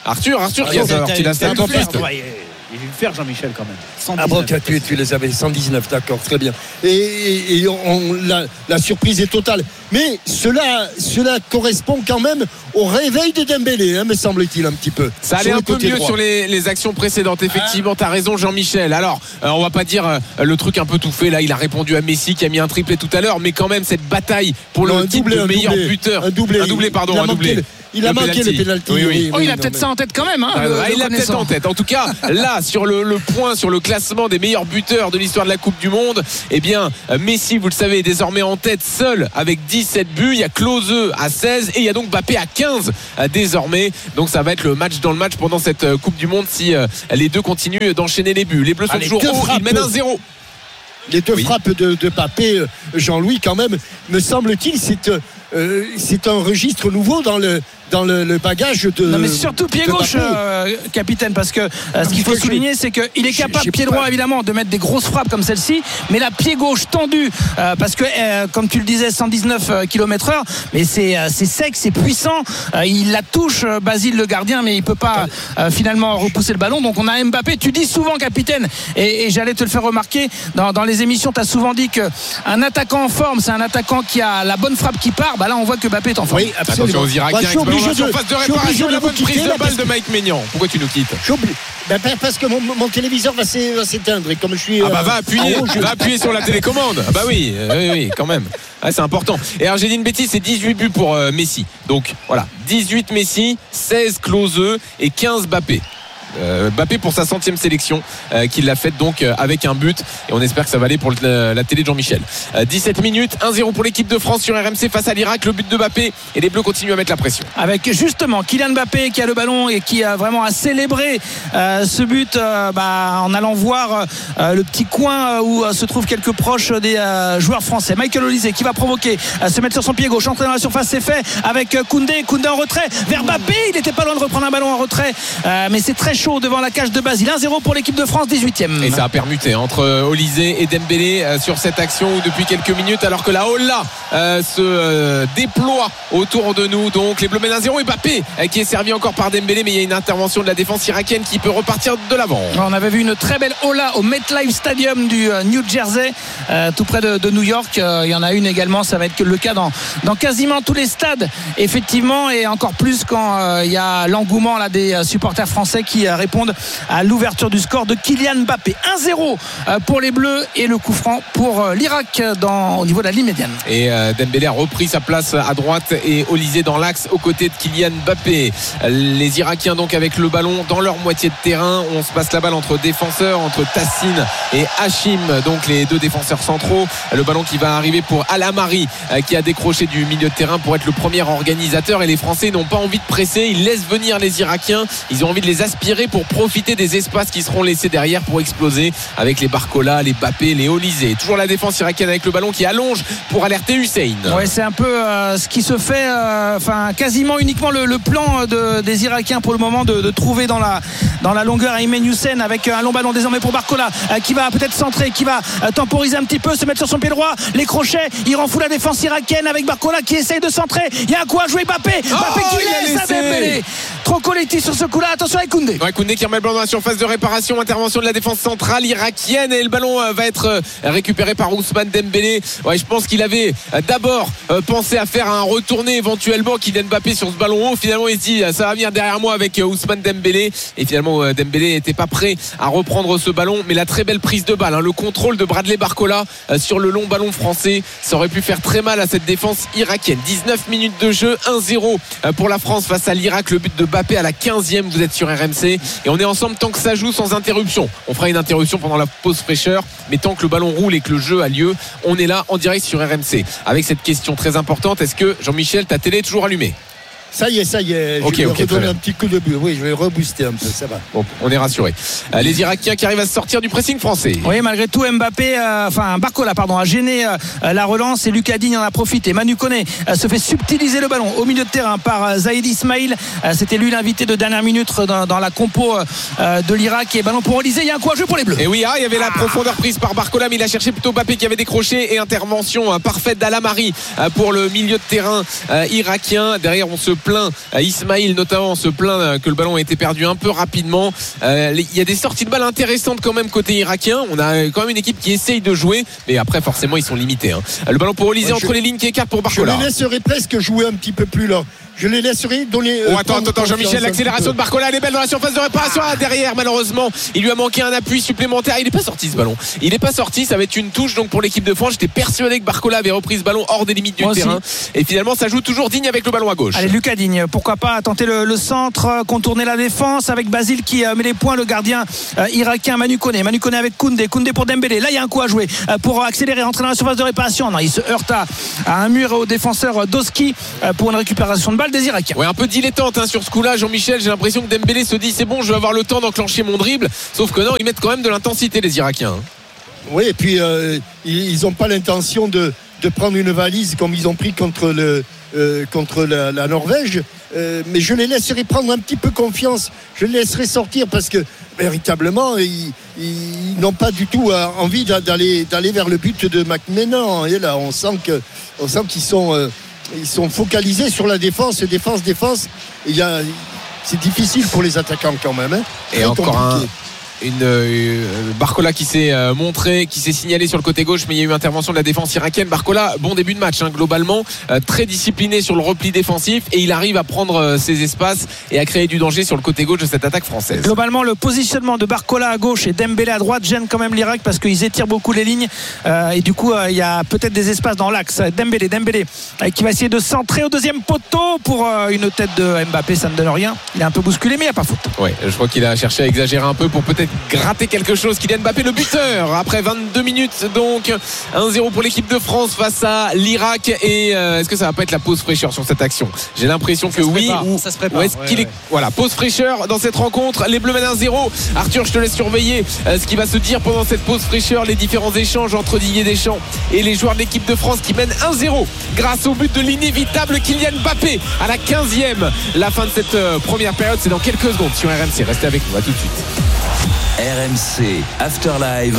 Arthur, Arthur Ah, qui a non, sorti la stat en piste. Il a dû le faire, Jean-Michel, quand même. cent dix-neuf. Ah bon, tu, tu les avais cent dix-neuf, d'accord, très bien. Et, et, et on, la, la surprise est totale. Mais cela, cela correspond quand même au réveil de Dembélé, hein, me semble-t-il, un petit peu. Ça allait un peu mieux droit. Sur les, les actions précédentes. Effectivement, ah. tu as raison, Jean-Michel. Alors, euh, on va pas dire euh, le truc un peu tout fait. Là, il a répondu à Messi qui a mis un triplé tout à l'heure. Mais quand même, cette bataille pour non, le titre doublé, de meilleur doublé, buteur. Un doublé, un doublé pardon, un doublé. Il a le manqué penalty. le pénalty. Oui, oui. Oui, oh, oui, il a non, peut-être mais... ça en tête quand même. Hein, ah, le, ah, il le a peut-être en tête. En tout cas, là, sur le, le point, sur le classement des meilleurs buteurs de l'histoire de la Coupe du Monde, eh bien, Messi, vous le savez, est désormais en tête seul avec dix-sept buts. Il y a Klose à seize et il y a donc Mbappé à quinze désormais. Donc ça va être le match dans le match pendant cette Coupe du Monde si les deux continuent d'enchaîner les buts. Les Bleus sont ah, toujours hauts, ils mènent un zéro. Les deux oui. frappes de, de Mbappé, Jean-Louis, quand même, me semble-t-il, c'est, euh, c'est un registre nouveau dans le, dans le, le bagage de. Non, mais surtout pied gauche, euh, capitaine, parce que euh, ce qu'il faut souligner, c'est qu'il est capable, pied droit évidemment, de mettre des grosses frappes comme celle-ci, mais la pied gauche tendue, euh, parce que, euh, comme tu le disais, cent dix-neuf kilomètres heure, mais c'est, euh, c'est sec, c'est puissant. Euh, il la touche, euh, Basile, le gardien, mais il peut pas euh, finalement repousser le ballon. Donc on a Mbappé. Tu dis souvent, capitaine, et, et j'allais te le faire remarquer, dans, dans les émissions, tu as souvent dit qu'un attaquant en forme, c'est un attaquant qui a la bonne frappe qui part. Bah là, on voit que Mbappé est en forme. Oui, absolument. Attention aux Irakiens. Bah, de, surface de réparation, la bonne prise de balle de Mike Maignan. Pourquoi tu nous quittes? Ben, parce que mon, mon téléviseur va s'éteindre et comme je suis. Ah bah va appuyer, euh, va appuyer sur la télécommande. Ah bah oui, euh, oui, oui, quand même. Ah, c'est important. Et alors j'ai dit une bêtise, c'est dix-huit buts pour euh, Messi. Donc voilà, dix-huit Messi, seize Klose et quinze Mbappé. Euh, Mbappé pour sa centième sélection euh, qu'il l'a faite donc euh, avec un but et on espère que ça va aller pour le, euh, la télé de Jean-Michel. euh, dix-sept minutes, un zéro pour l'équipe de France sur R M C face à l'Irak, le but de Mbappé et les Bleus continuent à mettre la pression avec justement Kylian Mbappé qui a le ballon et qui a vraiment à célébrer euh, ce but euh, bah, en allant voir euh, le petit coin où euh, se trouvent quelques proches des euh, joueurs français. Michael Olise qui va provoquer euh, se mettre sur son pied gauche, entrer dans la surface, c'est fait avec euh, Koundé, Koundé en retrait vers Mbappé, il n'était pas loin de reprendre un ballon en retrait euh, mais c'est très chaud devant la cage de Basile. un zéro pour l'équipe de France, dix-huitième. Et ça a permuté entre Olise et Dembélé euh, sur cette action où depuis quelques minutes, alors que la Holla euh, se euh, déploie autour de nous. Donc les Bleus mènent un zéro et Mbappé euh, qui est servi encore par Dembélé, mais il y a une intervention de la défense irakienne qui peut repartir de l'avant. On avait vu une très belle Holla au MetLife Stadium du euh, New Jersey, euh, tout près de, de New York. Euh, il y en a une également, ça va être le cas dans, dans quasiment tous les stades, effectivement, et encore plus quand euh, il y a l'engouement là, des supporters français qui euh, répondent à l'ouverture du score de Kylian Mbappé. un zéro pour les Bleus et le coup franc pour l'Irak dans, au niveau de la ligne médiane. Et euh, Dembélé a repris sa place à droite et Olise dans l'axe aux côtés de Kylian Mbappé. Les Irakiens donc avec le ballon dans leur moitié de terrain. On se passe la balle entre défenseurs, entre Tassine et Hachim, donc les deux défenseurs centraux. Le ballon qui va arriver pour Al-Amari euh, qui a décroché du milieu de terrain pour être le premier organisateur, et les Français n'ont pas envie de presser, ils laissent venir les Irakiens, ils ont envie de les aspirer pour profiter des espaces qui seront laissés derrière pour exploser avec les Barcola, les Mbappé, les Olise. Toujours la défense irakienne avec le ballon qui allonge pour alerter Hussein. Ouais, c'est un peu euh, ce qui se fait, enfin euh, quasiment uniquement le, le plan de, des Irakiens pour le moment de, de trouver dans la, dans la longueur Aymen Hussein avec un long ballon désormais pour Barcola euh, qui va peut-être centrer, qui va euh, temporiser un petit peu, se mettre sur son pied droit, les crochets, il rend fou la défense irakienne avec Barcola qui essaye de centrer. Il y a un coup à jouer, Mbappé, Mbappé oh, qui laisse à Dembélé. Trop collectif sur ce coup-là, attention avec Koundé. Ouais, Koundé qui remet le ballon dans la surface de réparation, intervention de la défense centrale irakienne et le ballon va être récupéré par Ousmane Dembélé. Ouais, je pense qu'il avait d'abord pensé à faire un retourné éventuellement Kylian Mbappé sur ce ballon haut. Finalement il se dit ça va venir derrière moi avec Ousmane Dembélé, et finalement Dembélé n'était pas prêt à reprendre ce ballon, mais la très belle prise de balle, hein, le contrôle de Bradley Barcola sur le long ballon français, ça aurait pu faire très mal à cette défense irakienne. dix-neuf minutes de jeu, un zéro pour la France face à l'Irak, le but de Mbappé à la quinzième. Vous êtes sur R M C et on est ensemble tant que ça joue sans interruption. On fera une interruption pendant la pause fraîcheur, mais tant que le ballon roule et que le jeu a lieu, on est là en direct sur R M C avec cette question très importante: est-ce que Jean-Michel, ta télé est toujours allumée? Ça y est, ça y est. Je okay, vais okay, redonner un petit coup de but. Oui, je vais rebooster un peu, ça va. Bon, on est rassuré. Euh, les Irakiens qui arrivent à se sortir du pressing français. Oui, malgré tout, Mbappé, euh, enfin Barcola, pardon, a gêné euh, la relance et Lucas Digne en a profité. Manu Koné euh, se fait subtiliser le ballon au milieu de terrain par euh, Zaïd Ismail. Euh, c'était lui l'invité de dernière minute dans, dans la compo euh, de l'Irak. Et ballon pour Olise. Il y a un coup à jouer pour les Bleus. Et oui, ah, il y avait la profondeur prise par Barcola, mais il a cherché plutôt Mbappé qui avait décroché, et intervention euh, parfaite d'Al-Amari euh, pour le milieu de terrain euh, irakien. Derrière, on se plaint, Ismail notamment se plaint que le ballon a été perdu un peu rapidement. Euh, il y a des sorties de balles intéressantes quand même côté irakien. On a quand même une équipe qui essaye de jouer, mais après forcément ils sont limités, hein. Le ballon pour Olysée, ouais, entre je, les lignes qui écarte pour Barcola. Je les laisserai presque jouer un petit peu plus là. Je les laisserai donner. Oh, attends, attends, attends, Jean-Michel, l'accélération de Barcola, elle est belle dans la surface de réparation. Ah, derrière, malheureusement, il lui a manqué un appui supplémentaire. Il n'est pas sorti ce ballon. Il n'est pas sorti. Ça va être une touche donc pour l'équipe de France. J'étais persuadé que Barcola avait repris ce ballon hors des limites du Moi terrain. Aussi. Et finalement, ça joue toujours Digne avec le ballon à gauche. Allez, Lucas Digne, pourquoi pas tenter le, le centre, contourner la défense avec Basile qui euh, met les points. Le gardien euh, irakien Manu Koné. Manu Koné avec Koundé. Koundé pour Dembélé. Là, il y a un coup à jouer euh, pour accélérer, rentrer dans la surface de réparation. Non, il se heurte à, à un mur et au défenseur Doski euh, pour une récupération de balle des Irakiens. Ouais, un peu dilettante hein, sur ce coup-là, Jean-Michel. J'ai l'impression que Dembélé se dit c'est bon, je vais avoir le temps d'enclencher mon dribble. Sauf que non, ils mettent quand même de l'intensité, les Irakiens. Oui, et puis euh, ils n'ont pas l'intention de, de prendre une valise comme ils ont pris contre, le, euh, contre la, la Norvège. Euh, mais je les laisserai prendre un petit peu confiance. Je les laisserai sortir parce que véritablement, ils, ils n'ont pas du tout euh, envie d'aller, d'aller vers le but de McMahon. Et là, on sent, que, on sent qu'ils sont. Euh, Ils sont focalisés sur la défense, défense, défense. Il y a, c'est difficile pour les attaquants quand même. Hein. Et Très encore compliqué. un. Une euh, Barcola qui s'est euh, montré, qui s'est signalé sur le côté gauche, mais il y a eu intervention de la défense irakienne. Barcola, bon début de match hein, globalement, euh, très discipliné sur le repli défensif et il arrive à prendre euh, ses espaces et à créer du danger sur le côté gauche de cette attaque française. Globalement, le positionnement de Barcola à gauche et Dembélé à droite gêne quand même l'Irak parce qu'ils étirent beaucoup les lignes euh, et du coup euh, il y a peut-être des espaces dans l'axe. Dembélé, Dembélé euh, qui va essayer de centrer au deuxième poteau pour euh, une tête de Mbappé, ça ne donne rien. Il est un peu bousculé mais il n'y a pas faute. Ouais, je crois qu'il a cherché à exagérer un peu pour peut-être gratter quelque chose. Kylian Mbappé le buteur après vingt-deux minutes, donc un zéro pour l'équipe de France face à l'Irak. Et euh, est-ce que ça va pas être la pause fraîcheur sur cette action? J'ai l'impression que oui, ou, ça se prépare, ou est-ce ouais, qu'il ouais. est voilà, pause fraîcheur dans cette rencontre. Les Bleus mènent un zéro. Arthur, je te laisse surveiller euh, ce qui va se dire pendant cette pause fraîcheur, les différents échanges entre Didier Deschamps et les joueurs de l'équipe de France qui mènent un zéro grâce au but de l'inévitable Kylian Mbappé à la quinzième. La fin de cette euh, première période, c'est dans quelques secondes sur R M C. Restez avec nous, à tout de suite. R M C After Live,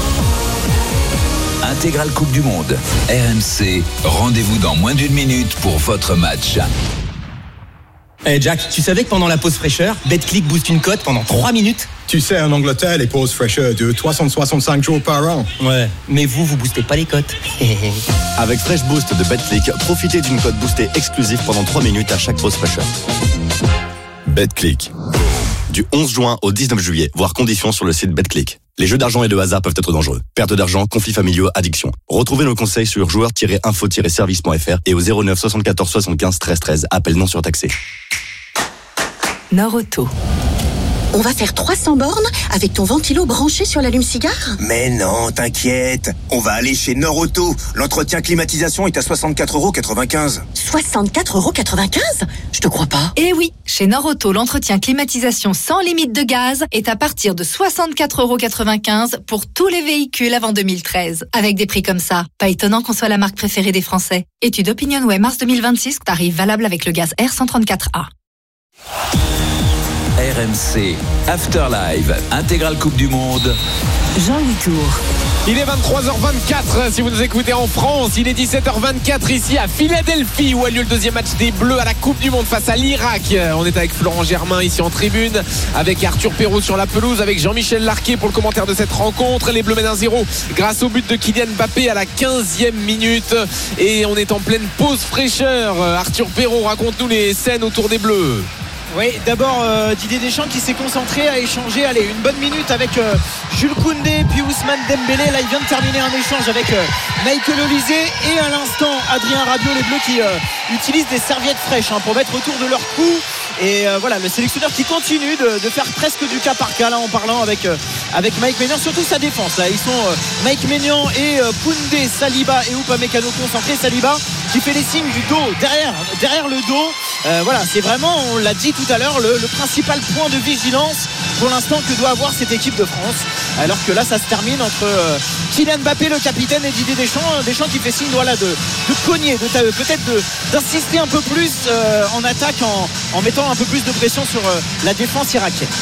intégrale Coupe du Monde. R M C, rendez-vous dans moins d'une minute pour votre match. Eh hey Jack, tu savais que pendant la pause fraîcheur, BetClick booste une cote pendant trois minutes? Tu sais, en Angleterre, les pauses fraîcheurs durent trois cent soixante-cinq jours par an. Ouais, mais vous, vous boostez pas les cotes. Avec Fresh Boost de BetClick, profitez d'une cote boostée exclusive pendant trois minutes à chaque pause fraîcheur. BetClick. Du onze juin au dix-neuf juillet, voir conditions sur le site BetClick. Les jeux d'argent et de hasard peuvent être dangereux. Perte d'argent, conflits familiaux, addiction. Retrouvez nos conseils sur joueurs tiret info tiret service point f r et au zéro neuf soixante-quatorze soixante-quinze treize treize. Appel non surtaxé. Nord-Auto. On va faire trois cents bornes avec ton ventilo branché sur l'allume-cigare? Mais non, t'inquiète. On va aller chez Nord-Auto. L'entretien climatisation est à soixante-quatre euros quatre-vingt-quinze. soixante-quatre euros quatre-vingt-quinze? Je te crois pas. Eh oui, chez Nord-Auto, l'entretien climatisation sans limite de gaz est à partir de soixante-quatre euros quatre-vingt-quinze pour tous les véhicules avant deux mille treize. Avec des prix comme ça, pas étonnant qu'on soit la marque préférée des Français. Étude OpinionWay mars deux mille vingt-six, tarif valable avec le gaz R cent trente-quatre A. R M C After Live, intégrale Coupe du Monde. Jean-Louis Tour. Il est vingt-trois heures vingt-quatre si vous nous écoutez en France. Il est dix-sept heures vingt-quatre ici à Philadelphie où a lieu le deuxième match des Bleus à la Coupe du Monde face à l'Irak. On est avec Florent Germain ici en tribune, avec Arthur Perrault sur la pelouse, avec Jean-Michel Larquet pour le commentaire de cette rencontre. Les Bleus mènent un zéro grâce au but de Kylian Mbappé à la quinzième minute. Et on est en pleine pause fraîcheur. Arthur Perrault, raconte-nous les scènes autour des Bleus. Oui, d'abord euh, Didier Deschamps qui s'est concentré à échanger allez, une bonne minute avec euh, Jules Koundé puis Ousmane Dembélé. Là il vient de terminer un échange avec euh, Michael Olysée et à l'instant Adrien Rabiot. Les Bleus qui euh, utilisent des serviettes fraîches hein, pour mettre autour de leur cou. Et euh, voilà, le sélectionneur qui continue de, de faire presque du cas par cas là en parlant avec, euh, avec Mike Maignan, surtout sa défense là. Ils sont euh, Mike Maignan et euh, Koundé, Saliba et Upamecano concentrés. Saliba qui fait les signes du dos derrière, derrière le dos. Euh, voilà, c'est vraiment, on l'a dit tout à l'heure, le, le principal point de vigilance pour l'instant que doit avoir cette équipe de France. Alors que là ça se termine entre euh, Kylian Mbappé le capitaine et Didier Deschamps. Deschamps qui fait signe voilà, de, de cogner, de, peut-être de, d'insister un peu plus euh, en attaque en, en mettant un peu plus de pression sur euh, la défense irakienne.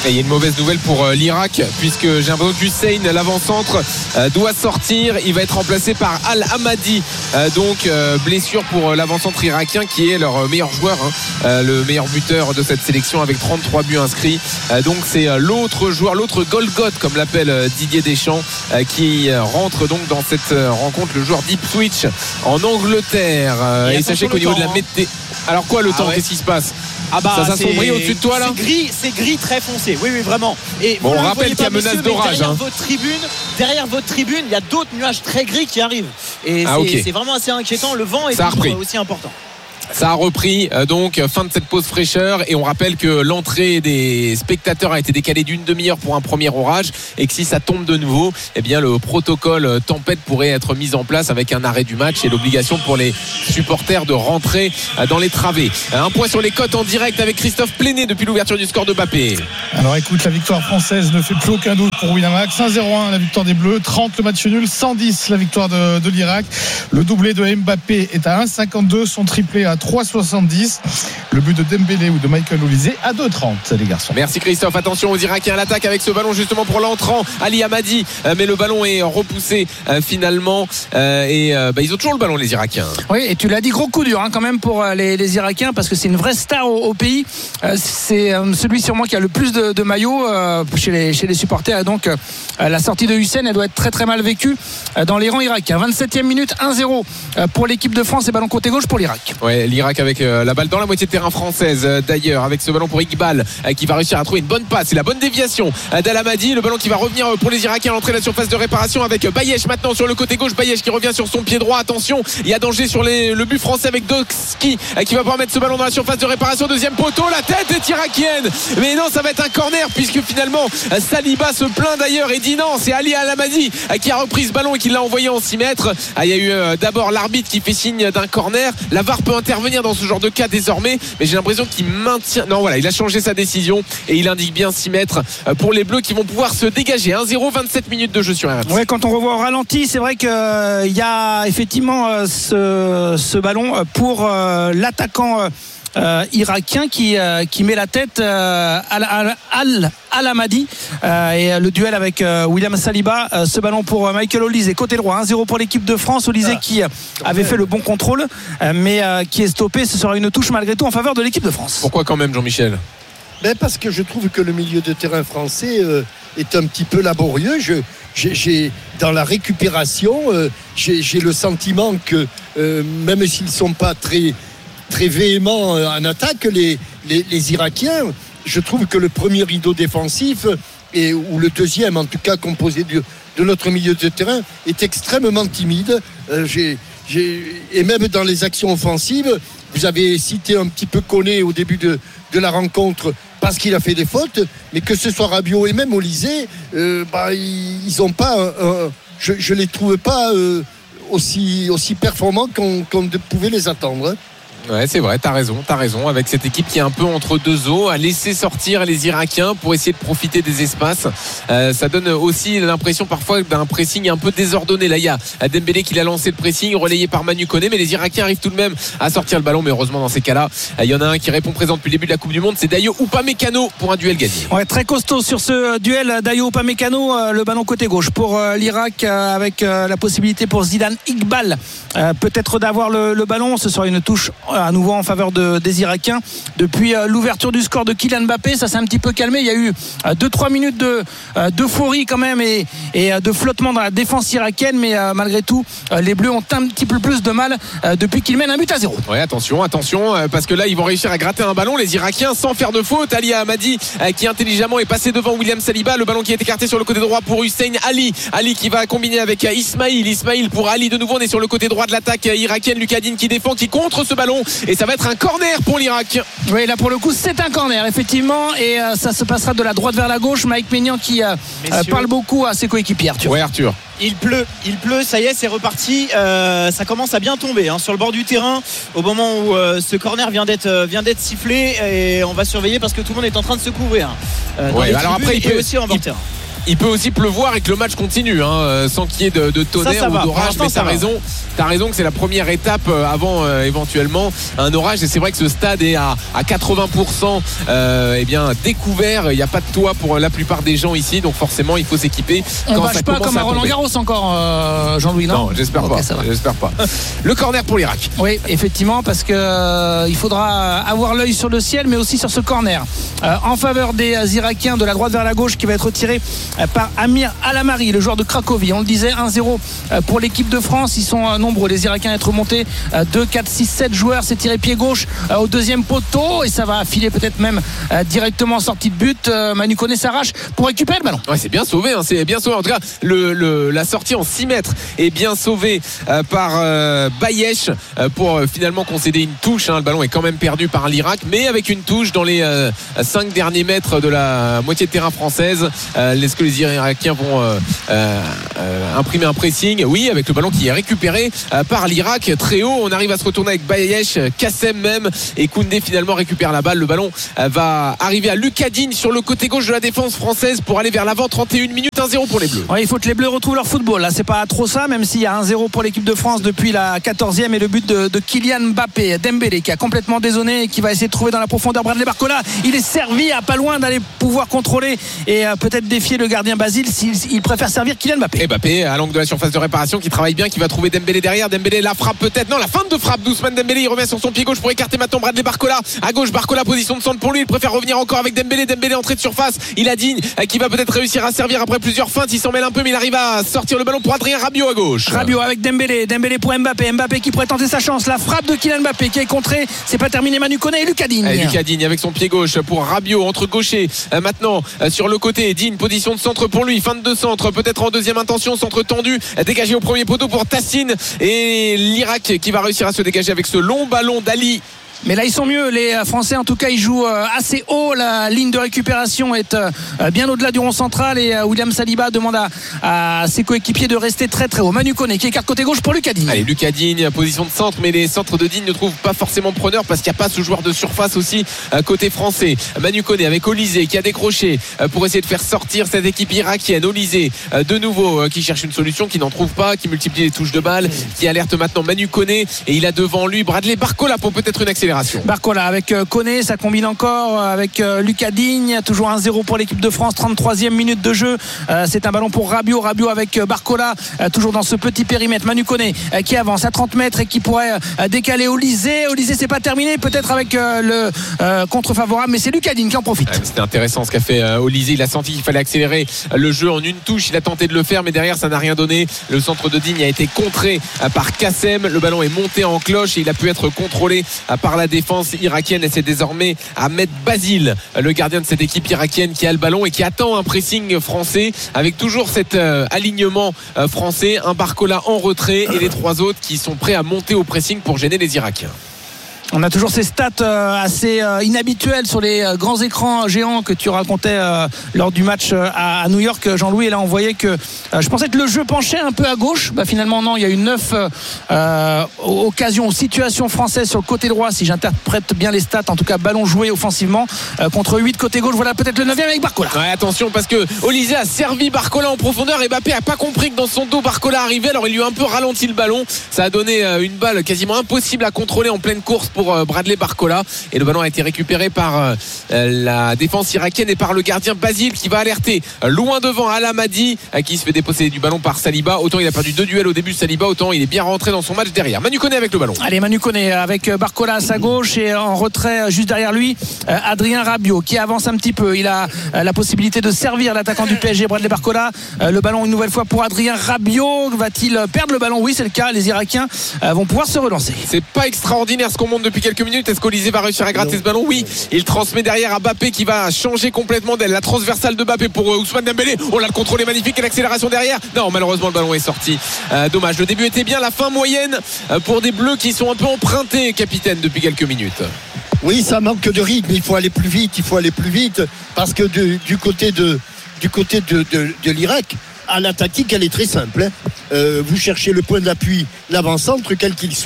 Et il y a une mauvaise nouvelle pour euh, l'Irak, puisque j'ai l'impression que Hussein, l'avant-centre, euh, doit sortir. Il va être remplacé par Al-Hamadi. Euh, donc euh, blessure pour euh, l'avant-centre irakien, qui est leur euh, meilleur joueur, hein, euh, le meilleur buteur de cette sélection avec trente-trois buts inscrits. Euh, donc c'est euh, l'autre joueur, l'autre Golgoth, comme l'appelle euh, Didier Deschamps, euh, qui euh, rentre donc dans cette euh, rencontre, le joueur d'Ipswich en Angleterre. Euh, et, et sachez qu'au niveau temps, de la météo. Alors quoi le ah temps ouais. Qu'est-ce qui se passe? Ah bah, ça s'assombrit au-dessus de toi là. C'est gris, c'est gris très foncé. Oui, oui, vraiment. Et bon, on rappelle qu'il y a menace d'orage. Derrière hein. votre tribune, derrière votre tribune, il y a d'autres nuages très gris qui arrivent. Et ah, c'est, okay. c'est vraiment assez inquiétant. Le vent est aussi important. Ça a repris euh, donc fin de cette pause fraîcheur, et on rappelle que l'entrée des spectateurs a été décalée d'une demi-heure pour un premier orage, et que si ça tombe de nouveau, eh bien le protocole tempête pourrait être mis en place avec un arrêt du match et l'obligation pour les supporters de rentrer euh, dans les travées. Un point sur les cotes en direct avec Christophe Pléné depuis l'ouverture du score de Mbappé. Alors écoute, la victoire française ne fait plus aucun doute pour Winamax. un zéro un la victoire des Bleus, trente le match nul, cent dix la victoire de, de l'Irak. Le doublé de Mbappé est à un virgule cinquante-deux, son triplé à trois virgule soixante-dix. Le but de Dembélé ou de Michael Olise à deux virgule trente les garçons. Merci Christophe. Attention aux Irakiens à l'attaque avec ce ballon justement pour l'entrant Ali Hamadi, euh, mais le ballon est repoussé euh, finalement euh, et euh, bah, ils ont toujours le ballon les Irakiens. Oui, et tu l'as dit, gros coup dur hein, quand même pour euh, les, les Irakiens, parce que c'est une vraie star au, au pays. Euh, c'est euh, celui sûrement qui a le plus de, de maillots euh, chez, les, chez les supporters, et donc euh, la sortie de Hussein, elle doit être très très mal vécue euh, dans les rangs irakiens. vingt-septième minute, un zéro euh, pour l'équipe de France et ballon côté gauche pour l'Irak. Ouais, l'Irak avec euh, la balle dans la moitié de terrain française euh, d'ailleurs, avec ce ballon pour Iqbal euh, qui va réussir à trouver une bonne passe, c'est la bonne déviation euh, d'Al-Hamadi, le ballon qui va revenir euh, pour les Irakiens à l'entrée de la surface de réparation avec euh, Bayesh maintenant sur le côté gauche. Bayesh qui revient sur son pied droit, attention, il y a danger sur les, le but français avec Doski euh, qui va pouvoir mettre ce ballon dans la surface de réparation, deuxième poteau, la tête est irakienne, mais non, ça va être un corner puisque finalement euh, Saliba se plaint d'ailleurs et dit non, c'est Ali Al-Hamadi euh, qui a repris ce ballon et qui l'a envoyé en six mètres. Ah, il y a eu euh, d'abord l'arbitre qui fait signe d'un corner. La V A R peut intervenir dans ce genre de cas désormais, mais j'ai l'impression qu'il maintient. Non, voilà, il a changé sa décision et il indique bien six mètres pour les Bleus qui vont pouvoir se dégager. un zéro, vingt-sept minutes de jeu sur R M C. Ouais, quand on revoit au ralenti, c'est vrai qu'il euh, y a effectivement euh, ce, ce ballon pour euh, l'attaquant euh, euh, irakien qui, euh, qui met la tête euh, à, à, à, Al-Hamadi euh, et le duel avec euh, William Saliba. Euh, ce ballon pour euh, Michael Olise côté droit, un zéro pour l'équipe de France. Olise ah, qui euh, avait fait le bon contrôle euh, mais euh, qui est stoppé. Ce sera une touche malgré tout en faveur de l'équipe de France. Pourquoi quand même, Jean-Michel? Ben parce que je trouve que le milieu de terrain français euh, est un petit peu laborieux. Je, j'ai, j'ai, dans la récupération, euh, j'ai, j'ai le sentiment que euh, même s'ils ne sont pas très, très véhéments en attaque, les, les, les Irakiens, je trouve que le premier rideau défensif, et, ou le deuxième en tout cas composé de, de notre milieu de terrain, est extrêmement timide. Euh, j'ai, j'ai, et même dans les actions offensives, vous avez cité un petit peu Koné au début de, de la rencontre parce qu'il a fait des fautes, mais que ce soit Rabiot et même Olise, euh, bah, ils n'ont pas, euh, je ne les trouve pas euh, aussi, aussi performants qu'on, qu'on pouvait les attendre. Hein. Ouais, c'est vrai, t'as raison, t'as raison. Avec cette équipe qui est un peu entre deux eaux, à laisser sortir les Irakiens pour essayer de profiter des espaces. Euh, ça donne aussi l'impression parfois d'un pressing un peu désordonné. Là, il y a Dembélé qui l'a lancé le pressing, relayé par Manu Koné, mais les Irakiens arrivent tout de même à sortir le ballon. Mais heureusement, dans ces cas-là, il y en a un qui répond présent depuis le début de la Coupe du Monde, c'est Dayo Upamecano pour un duel gagné. Ouais, très costaud sur ce duel, Dayo Upamecano, le ballon côté gauche pour l'Irak, avec la possibilité pour Zidane Iqbal peut-être d'avoir le, le ballon. Ce sera une touche à nouveau en faveur de, des Irakiens. Depuis euh, l'ouverture du score de Kylian Mbappé, ça s'est un petit peu calmé. Il y a eu euh, deux trois minutes de, euh, d'euphorie quand même et, et euh, de flottement dans la défense irakienne, mais euh, malgré tout euh, les Bleus ont un petit peu plus de mal euh, depuis qu'ils mènent un but à zéro. Ouais, attention, attention, euh, parce que là ils vont réussir à gratter un ballon, les Irakiens, sans faire de faute. Ali Hamadi euh, qui intelligemment est passé devant William Saliba, le ballon qui est écarté sur le côté droit pour Hussein Ali. Ali qui va combiner avec euh, Ismail. Ismail pour Ali de nouveau. On est sur le côté droit de l'attaque euh, irakienne. Lucadine qui défend, qui contre ce ballon, et ça va être un corner pour l'Irak. Oui, là pour le coup c'est un corner effectivement, et euh, ça se passera de la droite vers la gauche. Mike Maignan qui euh, euh, parle beaucoup à ses coéquipiers. Arthur. Ouais, Arthur. Il pleut, il pleut, ça y est, c'est reparti. Euh, ça commence à bien tomber hein, sur le bord du terrain au moment où euh, ce corner vient d'être, euh, vient d'être sifflé, et on va surveiller parce que tout le monde est en train de se couvrir. Euh, ouais, alors après il peut aussi en bord terrain. Il peut aussi pleuvoir et que le match continue, hein, sans qu'il y ait de, de tonnerre ça, ça ou va. d'orage. Mais t'as va. raison, t'as raison que c'est la première étape avant euh, éventuellement un orage. Et c'est vrai que ce stade est à, à quatre-vingts pour cent euh, eh bien, découvert. Il n'y a pas de toit pour la plupart des gens ici, donc forcément il faut s'équiper. On quand bâche ça pas commence comme à à Roland tomber. Garros encore, euh, Jean-Louis, non, Non, j'espère okay, pas. J'espère pas. Le corner pour l'Irak. Oui, effectivement, parce que euh, il faudra avoir l'œil sur le ciel, mais aussi sur ce corner euh, en faveur des euh, Irakiens, de la droite vers la gauche, qui va être tiré euh, par Amir Alamari, le joueur de Cracovie. On le disait, un zéro euh, pour l'équipe de France. Ils sont euh, nombreux, les Irakiens, à être montés. Euh, deux, quatre, six, sept joueurs. C'est tiré pied gauche euh, au deuxième poteau, et ça va filer peut-être même euh, directement en sortie de but. Euh, Manu Koné s'arrache pour récupérer le ballon. Ouais, c'est bien sauvé, hein, c'est bien sauvé. En tout cas, le, le, la sortie en six mètres est bien sauvée euh, par euh, Bayesh euh, pour euh, finalement concéder une touche. Hein. Le ballon est quand même perdu par l'Irak, mais avec une touche dans les euh, cinq derniers mètres de la moitié de terrain française. Euh, Est-ce que les Irakiens vont euh, euh, euh, imprimer un pressing? Oui, avec le ballon qui est récupéré euh, par l'Irak très haut. On arrive à se retourner avec Bayesh, Kassem même, et Koundé finalement récupère la balle. Le ballon euh, va arriver à Lucas Digne sur le côté gauche de la défense française pour aller vers l'avant. Trente et une minutes, un zéro pour les Bleus. Ouais, il faut que les Bleus retrouvent leur football. Là, c'est pas trop ça, même s'il y a un zéro pour l'équipe de France depuis la quatorzième, et le but de, de Kylian Mbappé. Dembélé qui a complètement désonné et qui va essayer de trouver dans la profondeur Bradley Barcola. Il est servi à pas loin d'aller pouvoir contrôler et euh, peut-être défier le gardien Basile s'il il préfère servir Kylian Mbappé. Et Mbappé à l'angle de la surface de réparation qui travaille bien, qui va trouver Dembélé derrière. Dembélé la frappe peut-être. Non, la fin de frappe d'Ousmane Dembélé. Il revient sur son pied gauche pour écarter maintenant Bradley Barcola. À gauche, Barcola, position de centre pour lui. Il préfère revenir encore avec Dembélé. Dembélé entrée de surface. Il a Digne qui va peut-être réussir à servir après plusieurs feintes. Il s'en mêle un peu, mais il arrive à sortir le ballon pour Adrien Rabiot à gauche. Rabiot avec Dembélé. Dembélé pour Mbappé. Mbappé qui pourrait tenter sa chance. La frappe de Kylian Mbappé qui est contrée. C'est pas terminé. Manu Koné et Lucas Digne. Et Lucas Digne avec son pied gauche pour Rabiot entre gaucher. Euh, maintenant euh, sur le côté, Digne, position de centre pour lui. Fin de centre, peut-être en deuxième intention. Centre tendu, euh, dégagé au premier poteau pour Tassine. Et l'Irak qui va réussir à se dégager avec ce long ballon d'Ali. Mais là ils sont mieux, les Français en tout cas. Ils jouent assez haut, la ligne de récupération est bien au-delà du rond central, et William Saliba demande à, à ses coéquipiers de rester très très haut. Manu Koné qui écarte côté gauche pour Lucas Digne. Allez, Lucas Digne, position de centre, mais les centres de Digne ne trouvent pas forcément preneur parce qu'il n'y a pas ce joueur de surface aussi côté français. Manu Koné avec Olysée qui a décroché pour essayer de faire sortir cette équipe irakienne. Olysée de nouveau qui cherche une solution, qui n'en trouve pas, qui multiplie les touches de balle, qui alerte maintenant Manu Koné, et il a devant lui Bradley Barcola pour peut-être une accélération. Barcola avec Koné, ça combine encore avec Lucas Digne. Toujours un zéro pour l'équipe de France. trente-troisième minute de jeu. C'est un ballon pour Rabiot. Rabiot avec Barcola, toujours dans ce petit périmètre. Manu Koné qui avance à trente mètres et qui pourrait décaler Olysée. Olysée, c'est pas terminé, peut-être avec le contre-favorable, mais c'est Lucas Digne qui en profite. Ouais, c'était intéressant ce qu'a fait Olysée. Il a senti qu'il fallait accélérer le jeu en une touche. Il a tenté de le faire, mais derrière ça n'a rien donné. Le centre de Digne a été contré par Kassem. Le ballon est monté en cloche et il a pu être contrôlé par la défense irakienne, et c'est désormais Ahmed Basile, le gardien de cette équipe irakienne, qui a le ballon et qui attend un pressing français avec toujours cet euh, alignement euh, français. Un Barcola en retrait et les trois autres qui sont prêts à monter au pressing pour gêner les Irakiens. On a toujours ces stats euh, assez euh, inhabituelles sur les euh, grands écrans géants que tu racontais euh, lors du match euh, à, à New York, Jean-Louis. Et là on voyait que euh, je pensais que le jeu penchait un peu à gauche. Bah, finalement non, il y a eu neuf euh, occasions, situations françaises sur le côté droit, si j'interprète bien les stats, en tout cas ballon joué offensivement, euh, contre huit côté gauche. Voilà peut-être le neuvième avec Barcola. Ouais, attention, parce que Olysée a servi Barcola en profondeur et Mbappé a pas compris que dans son dos Barcola arrivait, alors il lui a un peu ralenti le ballon. Ça a donné euh, une balle quasiment impossible à contrôler en pleine course pour Bradley Barcola, et le ballon a été récupéré par la défense irakienne et par le gardien Basile, qui va alerter loin devant Alamadi, qui se fait déposséder du ballon par Saliba. Autant il a perdu deux duels au début, Saliba, autant il est bien rentré dans son match derrière. Manu Koné avec le ballon. Allez, Manu Koné avec Barcola à sa gauche, et en retrait juste derrière lui Adrien Rabiot qui avance un petit peu. Il a la possibilité de servir l'attaquant du P S G Bradley Barcola. Le ballon une nouvelle fois pour Adrien Rabiot. Va-t-il perdre le ballon? Oui, c'est le cas. Les Irakiens vont pouvoir se relancer. C'est pas extraordinaire ce qu'on monte depuis quelques minutes. Est-ce qu'Olysée va réussir à gratter non. ce ballon? Oui, il transmet derrière à Mbappé, qui va changer complètement d'aile. La transversale de Mbappé pour Ousmane Dembélé. On l'a le contrôlé magnifique, et l'accélération derrière. Non, malheureusement le ballon est sorti. Euh, dommage. Le début était bien, la fin moyenne pour des Bleus qui sont un peu empruntés, capitaine, depuis quelques minutes. Oui, ça manque de rythme. Il faut aller plus vite. Il faut aller plus vite parce que de, du côté de du côté de, de, de l'Irak, à la tactique, elle est très simple. Hein. Euh, vous cherchez le point d'appui, l'avant-centre, quel qu'il soit.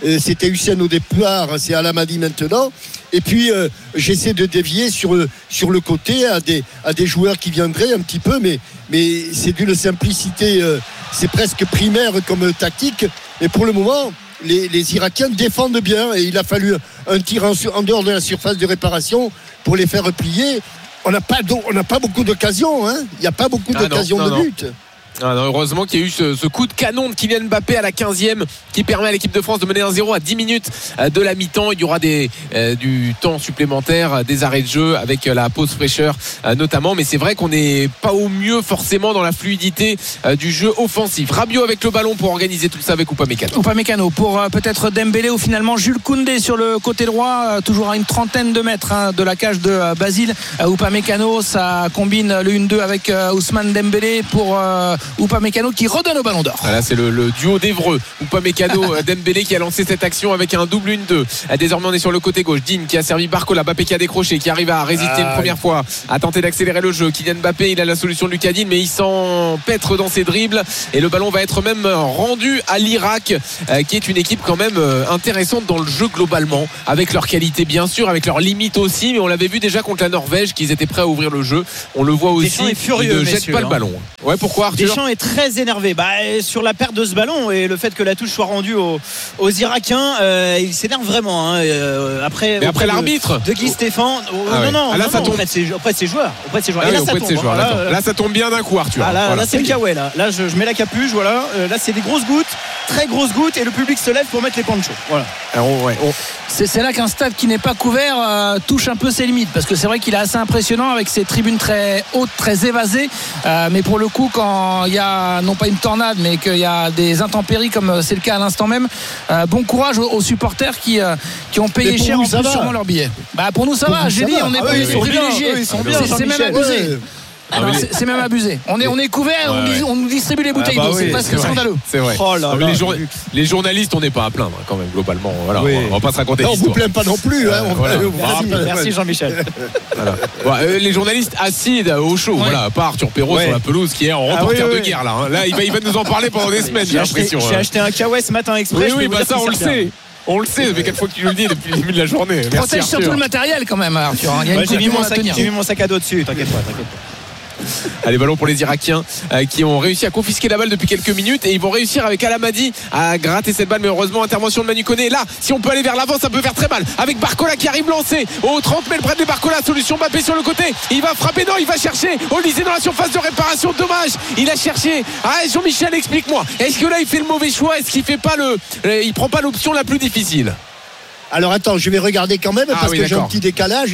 Euh, c'était Hussein au départ, c'est Alamadi maintenant. Et puis euh, j'essaie de dévier sur le, sur le côté à des, à des joueurs qui viendraient un petit peu, mais, mais c'est d'une simplicité, euh, c'est presque primaire comme tactique. Mais pour le moment, les, les Irakiens défendent bien et il a fallu un tir en, en dehors de la surface de réparation pour les faire plier. On n'a pas, on n'a pas beaucoup d'occasions, hein. Il n'y a pas beaucoup ah d'occasions non, non, de non. but. Ah non, heureusement qu'il y a eu ce, ce coup de canon de Kylian Mbappé à la quinzième qui permet à l'équipe de France de mener un zéro à dix minutes de la mi-temps. Il y aura des, euh, du temps supplémentaire, des arrêts de jeu avec la pause fraîcheur euh, notamment, mais c'est vrai qu'on n'est pas au mieux forcément dans la fluidité euh, du jeu offensif. Rabiot avec le ballon pour organiser tout ça avec Upamecano. Upamecano pour euh, peut-être Dembélé ou finalement Jules Koundé sur le côté droit, euh, toujours à une trentaine de mètres hein, de la cage de euh, Basile. Euh, Upamecano, ça combine le un deux avec euh, Ousmane Dembélé pour euh, Upamecano qui redonne au ballon d'or. Voilà, c'est le, le duo d'Evreux. Upamecano Dembélé qui a lancé cette action avec un double un deux. Désormais on est sur le côté gauche. Digne qui a servi Barcola, Mbappé qui a décroché, qui arrive à résister ah, une première oui. fois, à tenter d'accélérer le jeu. Kylian Mbappé, il a la solution de Lucas Digne, mais il s'empêtre dans ses dribbles et le ballon va être même rendu à l'Irak, euh, qui est une équipe quand même euh, intéressante dans le jeu globalement, avec leur qualité bien sûr, avec leurs limites aussi, mais on l'avait vu déjà contre la Norvège qu'ils étaient prêts à ouvrir le jeu. On le voit aussi. Deschamps est furieux, il ne jette messieurs, pas hein. le ballon. Ouais, pourquoi Arthur Deschamps est très énervé bah, sur la perte de ce ballon et le fait que la touche soit rendue aux, aux Irakiens. Euh, il s'énerve vraiment hein. euh, après, mais après l'arbitre de, de Guy Stéphane. Oh, ah non, ouais. non, ah là, non, ça non tombe. Auprès de ses, auprès de ses joueurs. Auprès de ses joueurs. Ah et là, oui, ça tombe, joueurs, hein. là, là, ça tombe bien d'un coup, Arthur. Ah, là, voilà. là, c'est le Kawaii. Là, là je, je mets la capuche. Voilà. Euh, là, c'est des grosses gouttes, très grosses gouttes, et le public se lève pour mettre les ponchos. Voilà. Alors, ouais, on... c'est, c'est là qu'un stade qui n'est pas couvert euh, touche un peu ses limites, parce que c'est vrai qu'il est assez impressionnant avec ses tribunes très hautes, très évasées. Euh, mais pour le coup, quand il y a non pas une tornade, mais qu'il y a des intempéries comme c'est le cas à l'instant même, euh, bon courage aux, aux supporters qui, euh, qui ont payé cher en plus sûrement leur billet. Bah pour nous ça pour va, nous, j'ai ça dit va. on est ah pas oui, privilégiés. Ils sont bien, c'est, c'est même abusé. Ouais. Ah non, c'est, c'est même abusé. On est, on est couvert, ouais, on, ouais. on nous distribue les bouteilles ah bah d'eau, oui, c'est presque scandaleux. C'est vrai. Oh là là, les, jour... les journalistes, on n'est pas à plaindre quand même globalement. Voilà, oui. on va pas se raconter. Non, on l'histoire. vous plaint pas non plus. Hein, on voilà. Merci, ah, merci Jean-Michel. Voilà. Bon, euh, les journalistes acides au chaud, ouais. voilà, pas Arthur Perrault ouais. sur la pelouse qui est en reporter ah, oui, oui, de guerre là. Hein. Là, il va, il va nous en parler pendant des semaines. J'ai, j'ai l'impression. Acheté, j'ai acheté un Kawaii ce matin exprès. Oui, oui, bah ça on le sait. On le sait, mais quatre fois que tu nous le dis depuis le début de la journée. Merci, protège surtout le matériel quand même, Arthur. Il y a ouais, une j'ai, mis mon sac, j'ai mis mon sac à dos dessus, t'inquiète pas, t'inquiète pas. Allez, ballon pour les Irakiens euh, qui ont réussi à confisquer la balle depuis quelques minutes et ils vont réussir avec Alamadi à gratter cette balle, mais heureusement intervention de Manu Koné. Là, si on peut aller vers l'avant, ça peut faire très mal avec Barcola qui arrive lancé au trente mètres près de Barcola, solution Mbappé sur le côté, il va frapper, non il va chercher Olysée dans la surface de réparation, dommage, il a cherché. Ah Jean-Michel, explique-moi, est-ce que là il fait le mauvais choix, est-ce qu'il fait pas le euh, il prend pas l'option la plus difficile? Alors attends, je vais regarder quand même ah, parce oui, que d'accord. j'ai un petit décalage.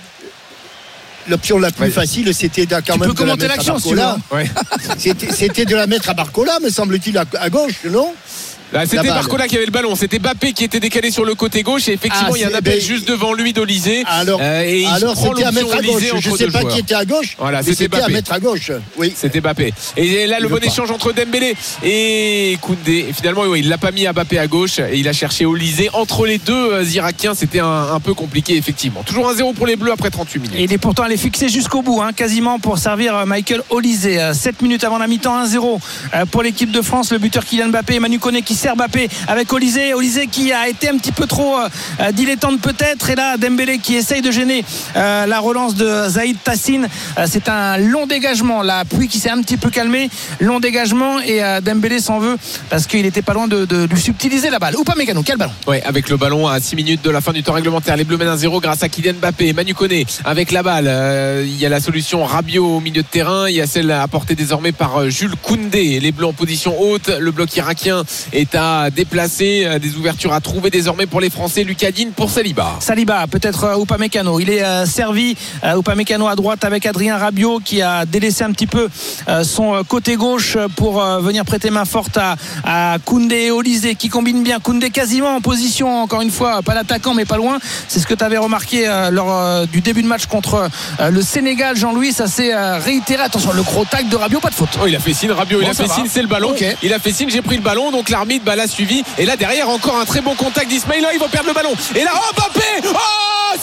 L'option la plus ouais. facile, c'était de, quand tu même peux de la mettre à Barcola. Si ouais. c'était, c'était de la mettre à Barcola, me semble-t-il, à, à gauche, non? Là, c'était Barcola qui avait le ballon, c'était Mbappé qui était décalé sur le côté gauche et effectivement ah, il y a un appel ben, juste devant lui d'Olysée. Alors, euh, et il alors c'était à mettre à gauche. Je ne sais pas joueurs. qui était à gauche. Voilà, c'était, c'était à mettre à gauche. Oui. C'était Mbappé. Et là le bon échange entre Dembélé et Koundé. Et finalement oui, il l'a pas mis à Mbappé à gauche et il a cherché Olysée entre les deux euh, Irakiens. C'était un, un peu compliqué effectivement. Toujours un zéro pour les Bleus après trente-huit minutes. Et il est pourtant allé fixer jusqu'au bout, hein, quasiment pour servir Michael Olysée. sept minutes avant la mi-temps, un zéro pour l'équipe de France. Le buteur Kylian Mbappé, Manu Koné qui sert Mbappé avec Olysée, Olysée qui a été un petit peu trop euh, dilettante peut-être, et là Dembélé qui essaye de gêner euh, la relance de Zaïd Tassine. Euh, c'est un long dégagement, la pluie qui s'est un petit peu calmée, long dégagement, et euh, Dembélé s'en veut parce qu'il était pas loin de, de lui subtiliser la balle. Upamecano, quel ballon? Ouais, avec le ballon à six minutes de la fin du temps réglementaire, les Bleus mènent un zéro grâce à Kylian Mbappé. Manu Koné avec la balle, euh, il y a la solution Rabiot au milieu de terrain, il y a celle apportée désormais par Jules Koundé. Les Bleus en position haute, le bloc irakien est à déplacer, des ouvertures à trouver désormais pour les Français. Lucas Digne pour Saliba. Saliba, peut-être euh, Upamecano. Il est euh, servi euh, Upamecano à droite avec Adrien Rabiot qui a délaissé un petit peu euh, son côté gauche pour euh, venir prêter main forte à, à Koundé et Olysée qui combinent bien. Koundé quasiment en position, encore une fois, pas l'attaquant mais pas loin. C'est ce que tu avais remarqué euh, lors euh, du début de match contre euh, le Sénégal. Jean-Louis, ça s'est euh, réitéré. Attention, le gros tac de Rabiot, pas de faute. Oh, il a fait signe, Rabiot, bon, il a fait va. signe, c'est le ballon. Okay. Il a fait signe, j'ai pris le ballon, donc l'arbitre bah, l'a suivi. Et là derrière encore un très bon contact d'Ismaïla, ils vont perdre le ballon. Et là, oh Mbappé, oh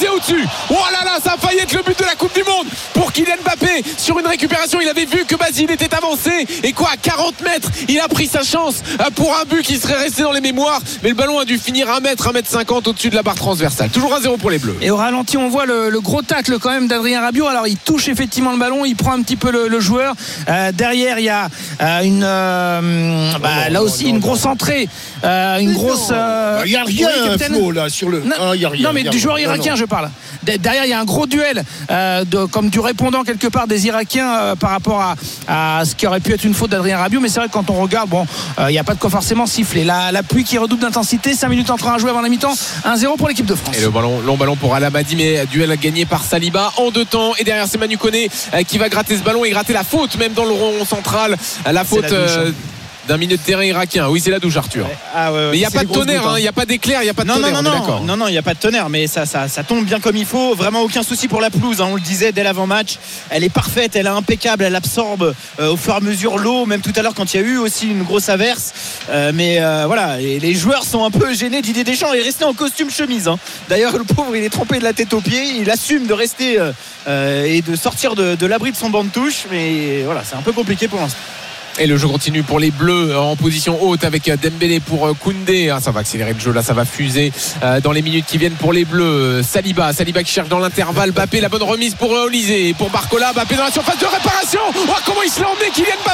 c'est au-dessus. Oh là là, ça a failli être le but de la Coupe du Monde pour Kylian Mbappé sur une récupération. Il avait vu que Basile était avancé et quoi, à quarante mètres, il a pris sa chance pour un but qui serait resté dans les mémoires, mais le ballon a dû finir un mètre, un mètre cinquante au-dessus de la barre transversale. Toujours un zéro pour les Bleus. Et au ralenti, on voit le, le gros tacle quand même d'Adrien Rabiot. Alors il touche effectivement le ballon, il prend un petit peu le, le joueur. Euh, derrière, il y a euh, une euh, bah, là aussi une grosse entrée, euh, une mais grosse. Il euh, n'y a rien, oui, Flo, là sur le. Non, ah, y a rien, non mais y a du joueur rien. irakien, non, non. je parle. Derrière, il y a un gros duel, euh, de, comme du répondant quelque part des Irakiens euh, par rapport à, à ce qui aurait pu être une faute d'Adrien Rabiot. Mais c'est vrai que quand on regarde, bon, il euh, n'y a pas de quoi forcément siffler. La, la pluie qui redouble d'intensité, cinq minutes encore à jouer avant la mi-temps, un zéro pour l'équipe de France. Et le ballon, long ballon pour Alamadi, mais duel gagné par Saliba en deux temps. Et derrière, c'est Manu Koné euh, qui va gratter ce ballon et gratter la faute, même dans le rond central. La faute. D'un milieu de terrain irakien. Oui, c'est la douche, Arthur. Ouais. Ah, ouais, ouais. Mais il n'y a pas de tonnerre, il n'y a pas d'éclair, il n'y a pas de non, tonnerre. Non, non, non, non, non, il n'y a pas de tonnerre, mais ça, ça, ça tombe bien comme il faut. Vraiment aucun souci pour la pelouse. Hein. On le disait dès l'avant-match. Elle est parfaite, elle est impeccable, elle absorbe euh, au fur et à mesure l'eau. Même tout à l'heure, quand il y a eu aussi une grosse averse. Euh, mais euh, voilà, et les joueurs sont un peu gênés. Didier Deschamps est resté en costume chemise. Hein. D'ailleurs, le pauvre, il est trempé de la tête aux pieds. Il assume de rester euh, et de sortir de, de l'abri de son banc de touche. Mais voilà, c'est un peu compliqué pour l'instant. Et le jeu continue pour les Bleus en position haute avec Dembélé pour Koundé. Ah, ça va accélérer le jeu là, ça va fuser dans les minutes qui viennent pour les Bleus. Saliba, Saliba qui cherche dans l'intervalle. Mbappé, la bonne remise pour Olysée, pour Barcola. Mbappé dans la surface de réparation. Oh, comment il se l'a emmené, Kylian Mbappé.